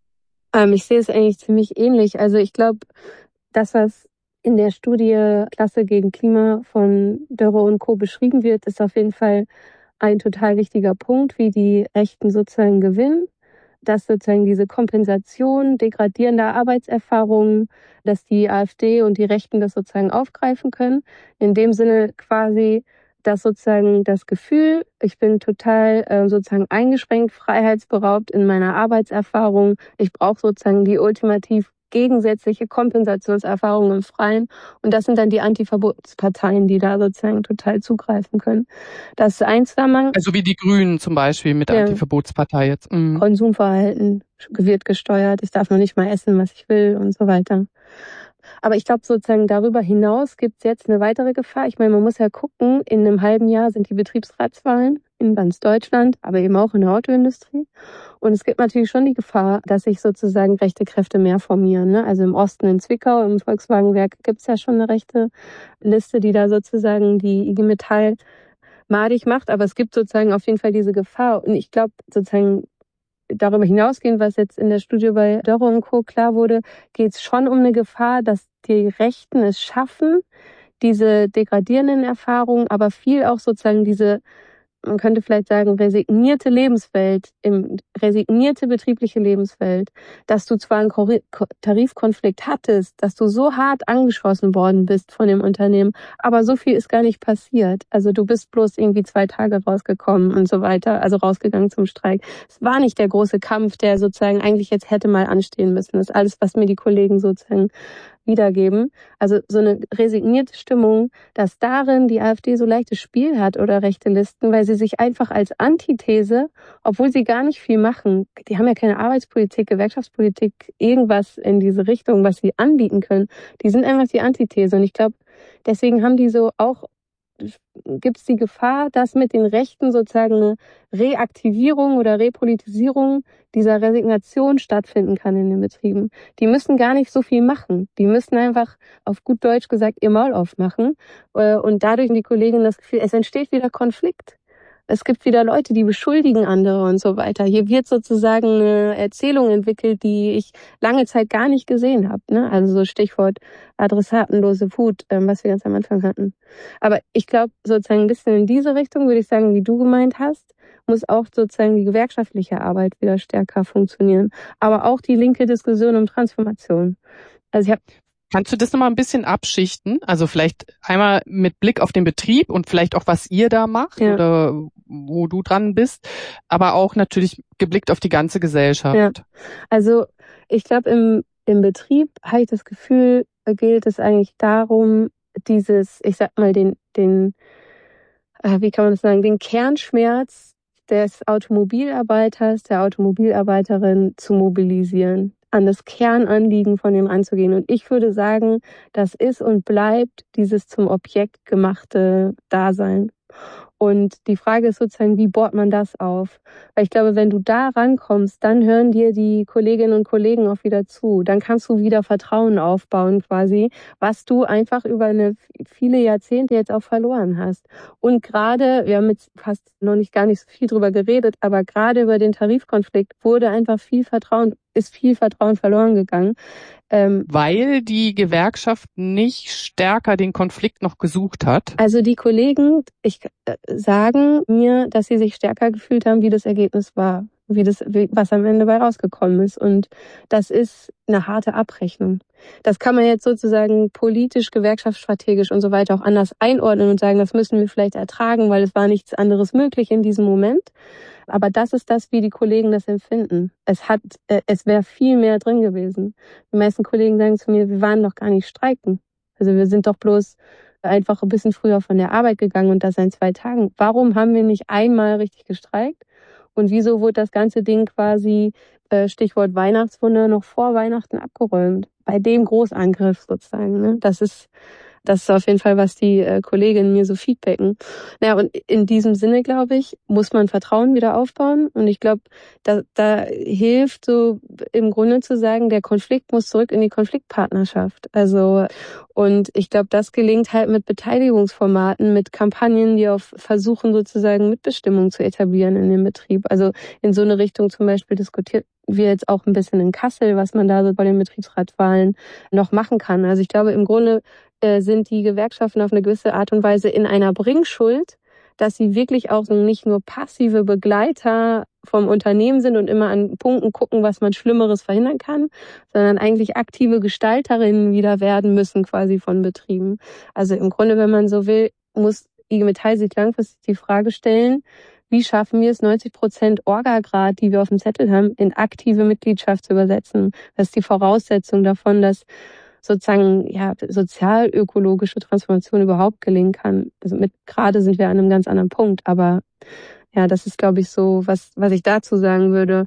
Ich sehe es eigentlich ziemlich ähnlich. Also ich glaube, das, was in der Studie Klasse gegen Klima von Dörre und Co. beschrieben wird, ist auf jeden Fall ein total wichtiger Punkt, wie die Rechten sozusagen gewinnen. Dass sozusagen diese Kompensation degradierender Arbeitserfahrungen, dass die AfD und die Rechten das sozusagen aufgreifen können. In dem Sinne quasi, dass sozusagen das Gefühl, ich bin total sozusagen eingeschränkt, freiheitsberaubt in meiner Arbeitserfahrung. Ich brauche sozusagen die ultimativ gegensätzliche Kompensationserfahrung im Freien. Und das sind dann die Antiverbotsparteien, die da sozusagen total zugreifen können. Das ist ein Zusammenhang. Also wie die Grünen zum Beispiel mit der Antiverbotspartei jetzt. Konsumverhalten wird gesteuert. Ich darf noch nicht mal essen, was ich will und so weiter. Aber ich glaube sozusagen darüber hinaus gibt es jetzt eine weitere Gefahr. Ich meine, man muss ja gucken, in einem halben Jahr sind die Betriebsratswahlen in ganz Deutschland, aber eben auch in der Autoindustrie. Und es gibt natürlich schon die Gefahr, dass sich sozusagen rechte Kräfte mehr formieren. Ne? Also im Osten in Zwickau, im Volkswagenwerk gibt es ja schon eine rechte Liste, die da sozusagen die IG Metall madig macht. Aber es gibt sozusagen auf jeden Fall diese Gefahr. Und ich glaube sozusagen, darüber hinausgehend, was jetzt in der Studie bei Dörre und Co. klar wurde, geht es schon um eine Gefahr, dass die Rechten es schaffen, diese degradierenden Erfahrungen, aber viel auch sozusagen diese, man könnte vielleicht sagen, resignierte Lebenswelt, resignierte betriebliche Lebenswelt, dass du zwar einen Tarifkonflikt hattest, dass du so hart angeschossen worden bist von dem Unternehmen, aber so viel ist gar nicht passiert. Also du bist bloß irgendwie 2 Tage rausgekommen und so weiter, also rausgegangen zum Streik. Es war nicht der große Kampf, der sozusagen eigentlich jetzt hätte mal anstehen müssen. Das ist alles, was mir die Kollegen sozusagen wiedergeben. Also so eine resignierte Stimmung, dass darin die AfD so leichtes Spiel hat oder rechte Listen, weil sie sich einfach als Antithese, obwohl sie gar nicht viel machen, die haben ja keine Arbeitspolitik, Gewerkschaftspolitik, irgendwas in diese Richtung, was sie anbieten können. Die sind einfach die Antithese. Und ich glaube, deswegen haben die so auch, gibt es die Gefahr, dass mit den Rechten sozusagen eine Reaktivierung oder Repolitisierung dieser Resignation stattfinden kann in den Betrieben. Die müssen gar nicht so viel machen. Die müssen einfach, auf gut Deutsch gesagt, ihr Maul aufmachen. Und dadurch haben die Kolleginnen das Gefühl, es entsteht wieder Konflikt. Es gibt wieder Leute, die beschuldigen andere und so weiter. Hier wird sozusagen eine Erzählung entwickelt, die ich lange Zeit gar nicht gesehen habe. Ne? Also so Stichwort adressatenlose Wut, was wir ganz am Anfang hatten. Aber ich glaube, sozusagen ein bisschen in diese Richtung würde ich sagen, wie du gemeint hast. muss auch sozusagen die gewerkschaftliche Arbeit wieder stärker funktionieren. Aber auch die linke Diskussion um Transformation. Also Kannst du das nochmal ein bisschen abschichten? Also vielleicht einmal mit Blick auf den Betrieb und vielleicht auch, was ihr da macht oder wo du dran bist, aber auch natürlich geblickt auf die ganze Gesellschaft. Ja. Also ich glaube, im Betrieb habe ich das Gefühl, geht es eigentlich darum, ich sag mal, wie kann man das sagen, den Kernschmerz des Automobilarbeiters, der Automobilarbeiterin zu mobilisieren, an das Kernanliegen von dem anzugehen. Und ich würde sagen, das ist und bleibt dieses zum Objekt gemachte Dasein. Und die Frage ist sozusagen, wie baut man das auf? Weil ich glaube, wenn du da rankommst, dann hören dir die Kolleginnen und Kollegen auch wieder zu. Dann kannst du wieder Vertrauen aufbauen quasi, was du einfach über viele Jahrzehnte jetzt auch verloren hast. Und gerade, wir haben jetzt fast noch nicht gar nicht so viel drüber geredet, aber gerade über den Tarifkonflikt ist viel Vertrauen verloren gegangen. Weil die Gewerkschaft nicht stärker den Konflikt noch gesucht hat? Also die Kollegen sagen mir, dass sie sich stärker gefühlt haben, wie das Ergebnis war, was am Ende bei rausgekommen ist. Und das ist eine harte Abrechnung. Das kann man jetzt sozusagen politisch, gewerkschaftsstrategisch und so weiter auch anders einordnen und sagen, das müssen wir vielleicht ertragen, weil es war nichts anderes möglich in diesem Moment. Aber das ist das, wie die Kollegen das empfinden. Es wäre viel mehr drin gewesen. Die meisten Kollegen sagen zu mir, wir waren doch gar nicht streiken. Also wir sind doch bloß einfach ein bisschen früher von der Arbeit gegangen und das in 2 Tagen. Warum haben wir nicht einmal richtig gestreikt? Und wieso wurde das ganze Ding quasi, Stichwort Weihnachtswunder, noch vor Weihnachten abgeräumt? Bei dem Großangriff sozusagen. Ne? Das ist auf jeden Fall, was die Kolleginnen mir so feedbacken. Naja, und in diesem Sinne, glaube ich, muss man Vertrauen wieder aufbauen. Und ich glaube, da hilft so im Grunde zu sagen, der Konflikt muss zurück in die Konfliktpartnerschaft. Also, und ich glaube, das gelingt halt mit Beteiligungsformaten, mit Kampagnen, die auch versuchen, sozusagen Mitbestimmung zu etablieren in dem Betrieb. Also in so eine Richtung zum Beispiel diskutiert wir jetzt auch ein bisschen in Kassel, was man da so bei den Betriebsratwahlen noch machen kann. Also ich glaube, im Grunde sind die Gewerkschaften auf eine gewisse Art und Weise in einer Bringschuld, dass sie wirklich auch nicht nur passive Begleiter vom Unternehmen sind und immer an Punkten gucken, was man Schlimmeres verhindern kann, sondern eigentlich aktive Gestalterinnen wieder werden müssen quasi von Betrieben. Also im Grunde, wenn man so will, muss IG Metall sich langfristig die Frage stellen, wie schaffen wir es, 90% Orga-Grad, die wir auf dem Zettel haben, in aktive Mitgliedschaft zu übersetzen? Das ist die Voraussetzung davon, dass sozusagen sozial-ökologische Transformation überhaupt gelingen kann. Also gerade sind wir an einem ganz anderen Punkt, aber ja, das ist, glaube ich, so, was ich dazu sagen würde.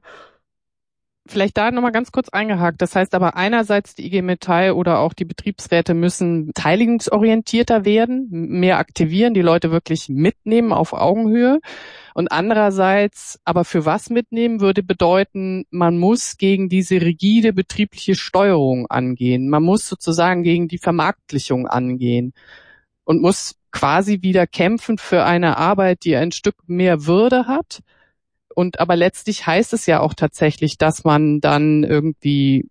Vielleicht da nochmal ganz kurz eingehakt. Das heißt aber einerseits die IG Metall oder auch die Betriebsräte müssen beteiligungsorientierter werden, mehr aktivieren, die Leute wirklich mitnehmen auf Augenhöhe. Und andererseits, aber für was mitnehmen, würde bedeuten, man muss gegen diese rigide betriebliche Steuerung angehen. Man muss sozusagen gegen die Vermarktlichung angehen und muss quasi wieder kämpfen für eine Arbeit, die ein Stück mehr Würde hat. Und aber letztlich heißt es ja auch tatsächlich, dass man dann irgendwie,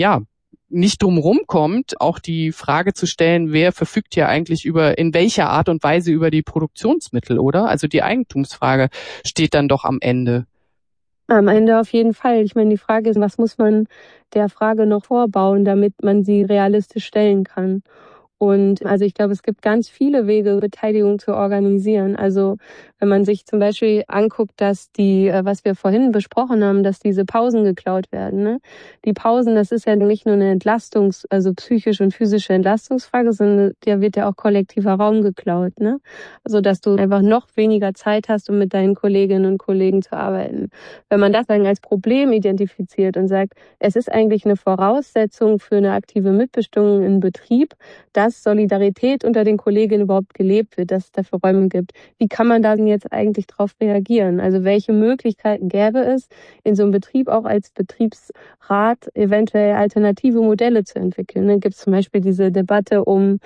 nicht drumherum kommt, auch die Frage zu stellen, wer verfügt hier eigentlich in welcher Art und Weise über die Produktionsmittel, oder? Also die Eigentumsfrage steht dann doch am Ende. Am Ende auf jeden Fall. Ich meine, die Frage ist, was muss man der Frage noch vorbauen, damit man sie realistisch stellen kann? Und also ich glaube, es gibt ganz viele Wege, Beteiligung zu organisieren. Also wenn man sich zum Beispiel anguckt, dass was wir vorhin besprochen haben, dass diese Pausen geklaut werden. Ne? Die Pausen, das ist ja nicht nur eine also psychische und physische Entlastungsfrage, sondern da wird ja auch kollektiver Raum geklaut. Ne? Also dass du einfach noch weniger Zeit hast, um mit deinen Kolleginnen und Kollegen zu arbeiten. Wenn man das dann als Problem identifiziert und sagt, es ist eigentlich eine Voraussetzung für eine aktive Mitbestimmung im Betrieb, dass Solidarität unter den Kolleginnen überhaupt gelebt wird, dass es dafür Räume gibt. Wie kann man da jetzt eigentlich darauf reagieren? Also welche Möglichkeiten gäbe es, in so einem Betrieb auch als Betriebsrat eventuell alternative Modelle zu entwickeln? Dann gibt es zum Beispiel diese Debatte um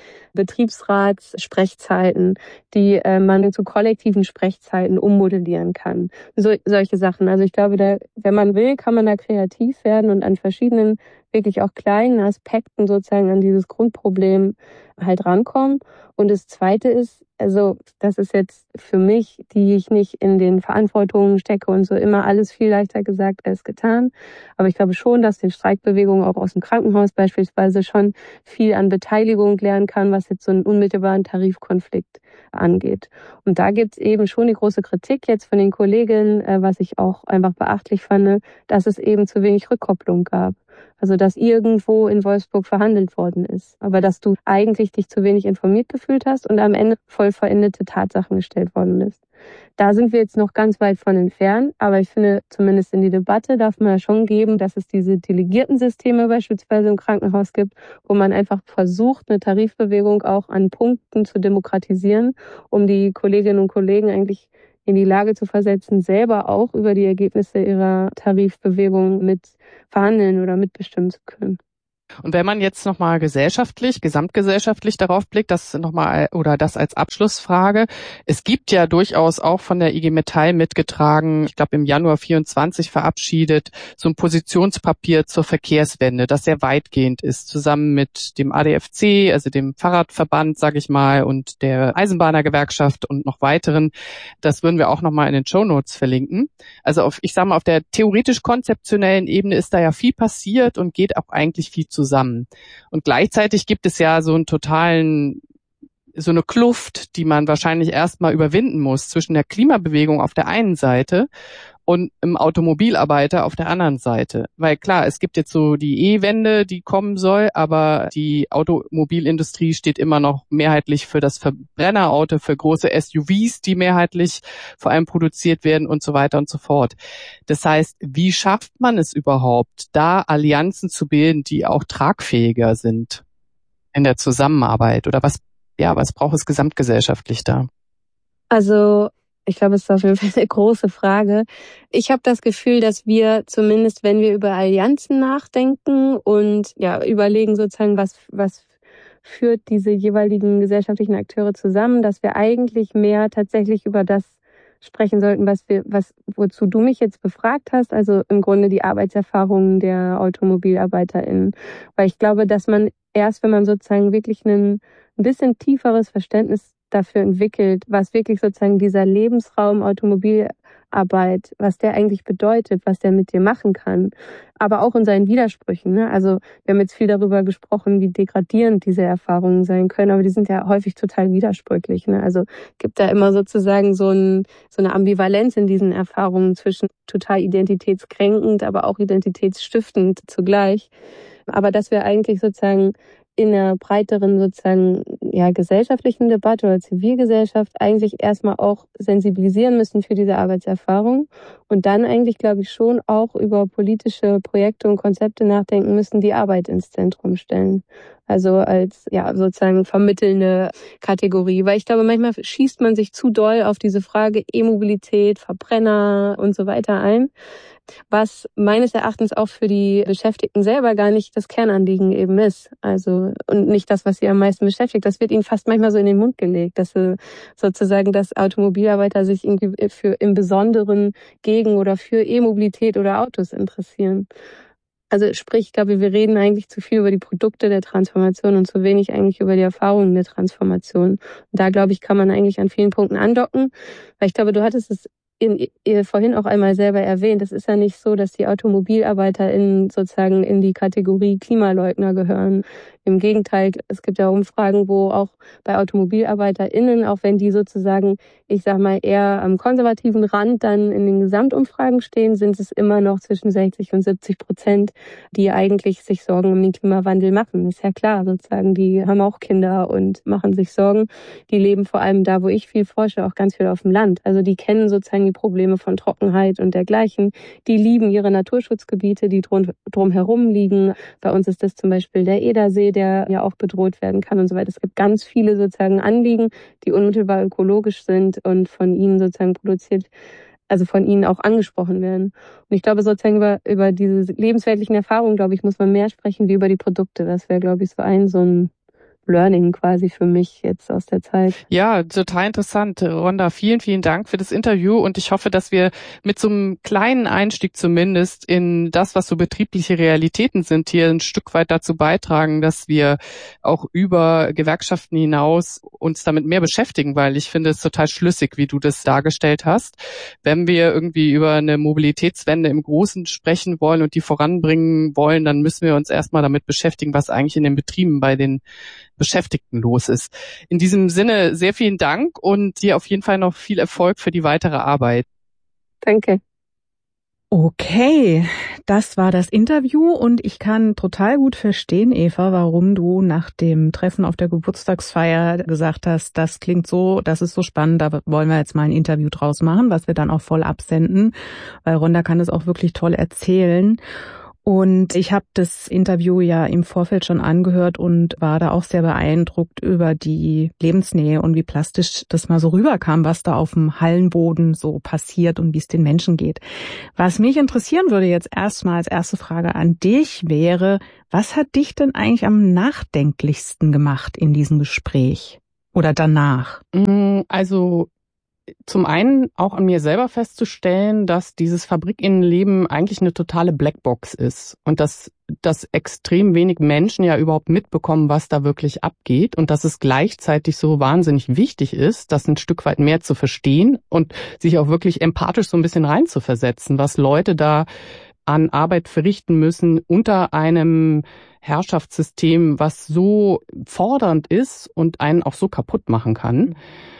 Betriebsratssprechzeiten, die man zu kollektiven Sprechzeiten ummodellieren kann. Solche Sachen. Also ich glaube, wenn man will, kann man da kreativ werden und an verschiedenen wirklich auch kleinen Aspekten sozusagen an dieses Grundproblem halt rankommen. Und das Zweite ist, Also das ist jetzt für mich, die ich nicht in den Verantwortungen stecke und so, immer alles viel leichter gesagt als getan. Aber ich glaube schon, dass die Streikbewegung auch aus dem Krankenhaus beispielsweise schon viel an Beteiligung lernen kann, was jetzt so einen unmittelbaren Tarifkonflikt angeht. Und da gibt es eben schon die große Kritik jetzt von den Kolleginnen, was ich auch einfach beachtlich fand, dass es eben zu wenig Rückkopplung gab. Also dass irgendwo in Wolfsburg verhandelt worden ist. Aber dass du eigentlich dich zu wenig informiert gefühlt hast und am Ende voll veränderte Tatsachen gestellt worden bist. Da sind wir jetzt noch ganz weit von entfernt. Aber ich finde, zumindest in die Debatte darf man ja schon geben, dass es diese Delegiertensysteme beispielsweise im Krankenhaus gibt, wo man einfach versucht, eine Tarifbewegung auch an Punkten zu demokratisieren, um die Kolleginnen und Kollegen eigentlich in die Lage zu versetzen, selber auch über die Ergebnisse ihrer Tarifbewegung mit verhandeln oder mitbestimmen zu können. Und wenn man jetzt nochmal gesamtgesellschaftlich darauf blickt, das nochmal oder das als Abschlussfrage. Es gibt ja durchaus auch von der IG Metall mitgetragen, ich glaube im Januar 24 verabschiedet, so ein Positionspapier zur Verkehrswende, das sehr weitgehend ist, zusammen mit dem ADFC, also dem Fahrradverband, sage ich mal, und der Eisenbahnergewerkschaft und noch weiteren. Das würden wir auch nochmal in den Shownotes verlinken. Also auf der theoretisch-konzeptionellen Ebene ist da ja viel passiert und geht auch eigentlich viel zusammen. Und gleichzeitig gibt es ja so eine Kluft, die man wahrscheinlich erstmal überwinden muss zwischen der Klimabewegung auf der einen Seite und im Automobilarbeiter auf der anderen Seite. Weil klar, es gibt jetzt so die E-Wende, die kommen soll, aber die Automobilindustrie steht immer noch mehrheitlich für das Verbrennerauto, für große SUVs, die mehrheitlich vor allem produziert werden und so weiter und so fort. Das heißt, wie schafft man es überhaupt, da Allianzen zu bilden, die auch tragfähiger sind in der Zusammenarbeit? Oder was braucht es gesamtgesellschaftlich da? Also ich glaube, es ist auf jeden Fall eine große Frage. Ich habe das Gefühl, dass wir zumindest, wenn wir über Allianzen nachdenken und überlegen sozusagen, was führt diese jeweiligen gesellschaftlichen Akteure zusammen, dass wir eigentlich mehr tatsächlich über das sprechen sollten, wozu du mich jetzt befragt hast, also im Grunde die Arbeitserfahrungen der AutomobilarbeiterInnen. Weil ich glaube, dass man erst, wenn man sozusagen wirklich ein bisschen tieferes Verständnis dafür entwickelt, was wirklich sozusagen dieser Lebensraum Automobilarbeit, was der eigentlich bedeutet, was der mit dir machen kann, aber auch in seinen Widersprüchen. Ne? Also wir haben jetzt viel darüber gesprochen, wie degradierend diese Erfahrungen sein können, aber die sind ja häufig total widersprüchlich. Ne? Also gibt da immer sozusagen so eine Ambivalenz in diesen Erfahrungen zwischen total identitätskränkend, aber auch identitätsstiftend zugleich. Aber dass wir eigentlich sozusagen in einer breiteren sozusagen gesellschaftlichen Debatte oder Zivilgesellschaft eigentlich erstmal auch sensibilisieren müssen für diese Arbeitserfahrung und dann eigentlich, glaube ich, schon auch über politische Projekte und Konzepte nachdenken müssen, die Arbeit ins Zentrum stellen. Also als sozusagen vermittelnde Kategorie. Weil ich glaube, manchmal schießt man sich zu doll auf diese Frage E-Mobilität, Verbrenner und so weiter ein, was meines Erachtens auch für die Beschäftigten selber gar nicht das Kernanliegen eben ist. Also, und nicht das, was sie am meisten beschäftigt. Das wird ihnen fast manchmal so in den Mund gelegt, dass sozusagen, dass Automobilarbeiter sich irgendwie im Besonderen gegen oder für E-Mobilität oder Autos interessieren. Also sprich, ich glaube, wir reden eigentlich zu viel über die Produkte der Transformation und zu wenig eigentlich über die Erfahrungen der Transformation. Und da, glaube ich, kann man eigentlich an vielen Punkten andocken. Weil ich glaube, du hattest es vorhin auch einmal selber erwähnt, es ist ja nicht so, dass die AutomobilarbeiterInnen sozusagen in die Kategorie Klimaleugner gehören. Im Gegenteil, es gibt ja Umfragen, wo auch bei AutomobilarbeiterInnen, auch wenn die sozusagen, ich sag mal, eher am konservativen Rand dann in den Gesamtumfragen stehen, sind es immer noch zwischen 60% und 70%, die eigentlich sich Sorgen um den Klimawandel machen. Ist ja klar, sozusagen, die haben auch Kinder und machen sich Sorgen. Die leben vor allem da, wo ich viel forsche, auch ganz viel auf dem Land. Also die kennen sozusagen die Probleme von Trockenheit und dergleichen. Die lieben ihre Naturschutzgebiete, die drumherum liegen. Bei uns ist das zum Beispiel der Edersee, der ja auch bedroht werden kann und so weiter. Es gibt ganz viele sozusagen Anliegen, die unmittelbar ökologisch sind und von ihnen sozusagen produziert, also von ihnen auch angesprochen werden. Und ich glaube sozusagen über diese lebensweltlichen Erfahrungen, glaube ich, muss man mehr sprechen wie über die Produkte. Das wäre, glaube ich, so ein Learning quasi für mich jetzt aus der Zeit. Ja, total interessant. Rhonda, vielen, vielen Dank für das Interview und ich hoffe, dass wir mit so einem kleinen Einstieg zumindest in das, was so betriebliche Realitäten sind, hier ein Stück weit dazu beitragen, dass wir auch über Gewerkschaften hinaus uns damit mehr beschäftigen, weil ich finde es total schlüssig, wie du das dargestellt hast. Wenn wir irgendwie über eine Mobilitätswende im Großen sprechen wollen und die voranbringen wollen, dann müssen wir uns erstmal damit beschäftigen, was eigentlich in den Betrieben bei den Beschäftigten los ist. In diesem Sinne sehr vielen Dank und dir auf jeden Fall noch viel Erfolg für die weitere Arbeit. Danke. Okay, das war das Interview und ich kann total gut verstehen, Eva, warum du nach dem Treffen auf der Geburtstagsfeier gesagt hast, das klingt so, das ist so spannend, da wollen wir jetzt mal ein Interview draus machen, was wir dann auch voll absenden, weil Rhonda kann es auch wirklich toll erzählen. Und ich habe das Interview ja im Vorfeld schon angehört und war da auch sehr beeindruckt über die Lebensnähe und wie plastisch das mal so rüberkam, was da auf dem Hallenboden so passiert und wie es den Menschen geht. Was mich interessieren würde jetzt erstmal als erste Frage an dich wäre, was hat dich denn eigentlich am nachdenklichsten gemacht in diesem Gespräch oder danach? Also zum einen auch an mir selber festzustellen, dass dieses Fabrikinnenleben eigentlich eine totale Blackbox ist und dass extrem wenig Menschen ja überhaupt mitbekommen, was da wirklich abgeht und dass es gleichzeitig so wahnsinnig wichtig ist, das ein Stück weit mehr zu verstehen und sich auch wirklich empathisch so ein bisschen reinzuversetzen, was Leute da an Arbeit verrichten müssen unter einem Herrschaftssystem, was so fordernd ist und einen auch so kaputt machen kann.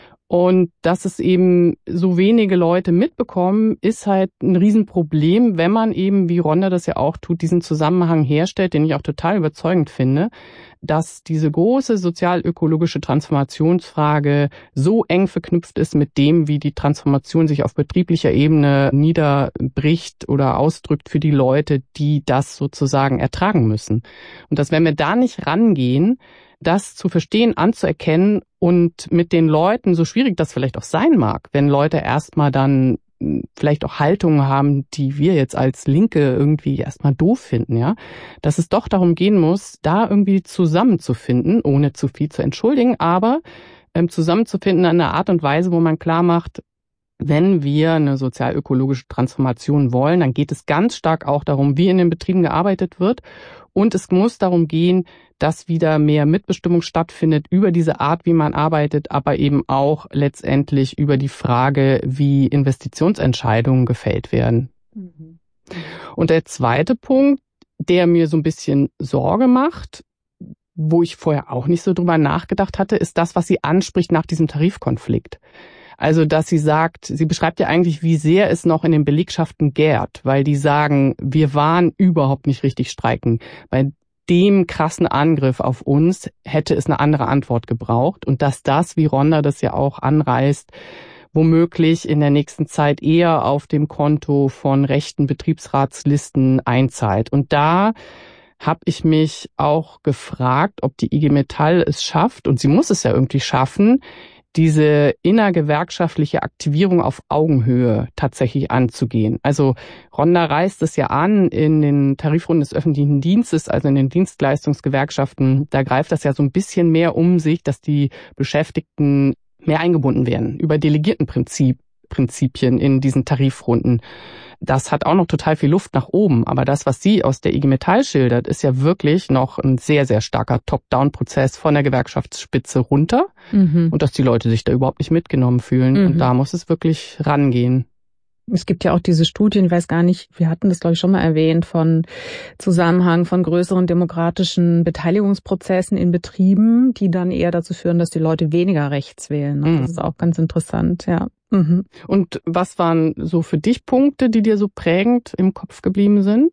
Und dass es eben so wenige Leute mitbekommen, ist halt ein Riesenproblem, wenn man eben, wie Rhonda das ja auch tut, diesen Zusammenhang herstellt, den ich auch total überzeugend finde, dass diese große sozial-ökologische Transformationsfrage so eng verknüpft ist mit dem, wie die Transformation sich auf betrieblicher Ebene niederbricht oder ausdrückt für die Leute, die das sozusagen ertragen müssen. Und dass wenn wir da nicht rangehen, das zu verstehen, anzuerkennen und mit den Leuten, so schwierig das vielleicht auch sein mag, wenn Leute erstmal dann vielleicht auch Haltungen haben, die wir jetzt als Linke irgendwie erstmal doof finden, ja, dass es doch darum gehen muss, da irgendwie zusammenzufinden, ohne zu viel zu entschuldigen, aber zusammenzufinden an einer Art und Weise, wo man klar macht, wenn wir eine sozial-ökologische Transformation wollen, dann geht es ganz stark auch darum, wie in den Betrieben gearbeitet wird. Und es muss darum gehen, dass wieder mehr Mitbestimmung stattfindet über diese Art, wie man arbeitet, aber eben auch letztendlich über die Frage, wie Investitionsentscheidungen gefällt werden. Und der zweite Punkt, der mir so ein bisschen Sorge macht, wo ich vorher auch nicht so drüber nachgedacht hatte, ist das, was sie anspricht nach diesem Tarifkonflikt. Also, dass sie sagt, sie beschreibt ja eigentlich, wie sehr es noch in den Belegschaften gärt, weil die sagen, wir waren überhaupt nicht richtig streiken. Bei dem krassen Angriff auf uns hätte es eine andere Antwort gebraucht und dass das, wie Rhonda das ja auch anreißt, womöglich in der nächsten Zeit eher auf dem Konto von rechten Betriebsratslisten einzahlt. Und da habe ich mich auch gefragt, ob die IG Metall es schafft, und sie muss es ja irgendwie schaffen, diese innergewerkschaftliche Aktivierung auf Augenhöhe tatsächlich anzugehen. Also Rhonda reißt es ja an in den Tarifrunden des öffentlichen Dienstes, also in den Dienstleistungsgewerkschaften. Da greift das ja so ein bisschen mehr um sich, dass die Beschäftigten mehr eingebunden werden über Delegiertenprinzipien in diesen Tarifrunden. Das hat auch noch total viel Luft nach oben. Aber das, was sie aus der IG Metall schildert, ist ja wirklich noch ein sehr, sehr starker Top-Down-Prozess von der Gewerkschaftsspitze runter. Und dass die Leute sich da überhaupt nicht mitgenommen fühlen. Und da muss es wirklich rangehen. Es gibt ja auch diese Studien, ich weiß gar nicht, wir hatten das glaube ich schon mal erwähnt, von Zusammenhang von größeren demokratischen Beteiligungsprozessen in Betrieben, die dann eher dazu führen, dass die Leute weniger rechts wählen. Das ist auch ganz interessant, ja. Und was waren so für dich Punkte, die dir so prägend im Kopf geblieben sind?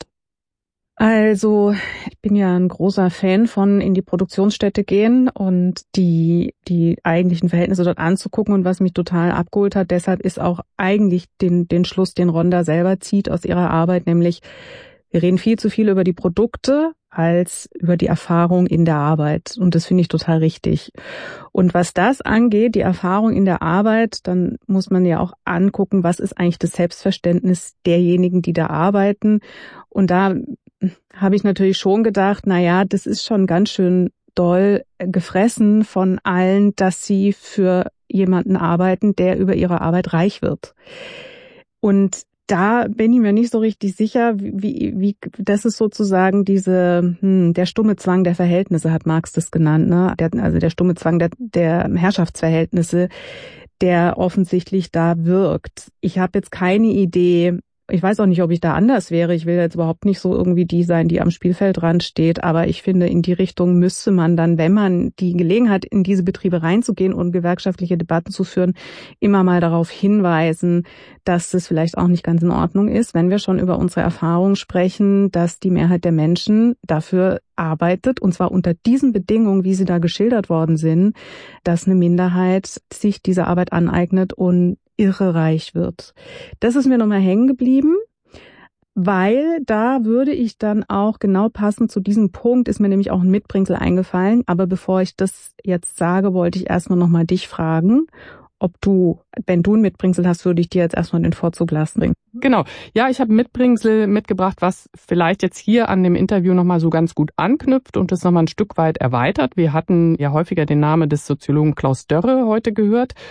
Also, ich bin ja ein großer Fan von in die Produktionsstätte gehen und die eigentlichen Verhältnisse dort anzugucken, und was mich total abgeholt hat, deshalb ist auch eigentlich den Schluss, den Rhonda selber zieht aus ihrer Arbeit, nämlich wir reden viel zu viel über die Produkte als über die Erfahrung in der Arbeit. Und das finde ich total richtig. Und was das angeht, die Erfahrung in der Arbeit, dann muss man ja auch angucken, was ist eigentlich das Selbstverständnis derjenigen, die da arbeiten. Und da habe ich natürlich schon gedacht, na ja, das ist schon ganz schön doll gefressen von allen, dass sie für jemanden arbeiten, der über ihre Arbeit reich wird. Und da bin ich mir nicht so richtig sicher, wie das ist sozusagen der stumme Zwang der Verhältnisse, hat Marx das genannt, ne? Der stumme Zwang der Herrschaftsverhältnisse, der offensichtlich da wirkt. Ich habe jetzt keine Idee. Ich weiß auch nicht, ob ich da anders wäre. Ich will jetzt überhaupt nicht so irgendwie die sein, die am Spielfeldrand steht. Aber ich finde, in die Richtung müsste man dann, wenn man die Gelegenheit, in diese Betriebe reinzugehen und gewerkschaftliche Debatten zu führen, immer mal darauf hinweisen, dass das vielleicht auch nicht ganz in Ordnung ist, wenn wir schon über unsere Erfahrungen sprechen, dass die Mehrheit der Menschen dafür arbeitet, und zwar unter diesen Bedingungen, wie sie da geschildert worden sind, dass eine Minderheit sich diese Arbeit aneignet und irrereich wird. Das ist mir nochmal hängen geblieben, weil da würde ich dann auch genau passend zu diesem Punkt, ist mir nämlich auch ein Mitbringsel eingefallen, aber bevor ich das jetzt sage, wollte ich erstmal nochmal dich fragen, ob du, wenn du ein Mitbringsel hast, würde ich dir jetzt erstmal den Vorzug lassen. Genau. Ja, ich habe ein Mitbringsel mitgebracht, was vielleicht jetzt hier an dem Interview nochmal so ganz gut anknüpft und das nochmal ein Stück weit erweitert. Wir hatten ja häufiger den Namen des Soziologen Klaus Dörre heute gehört.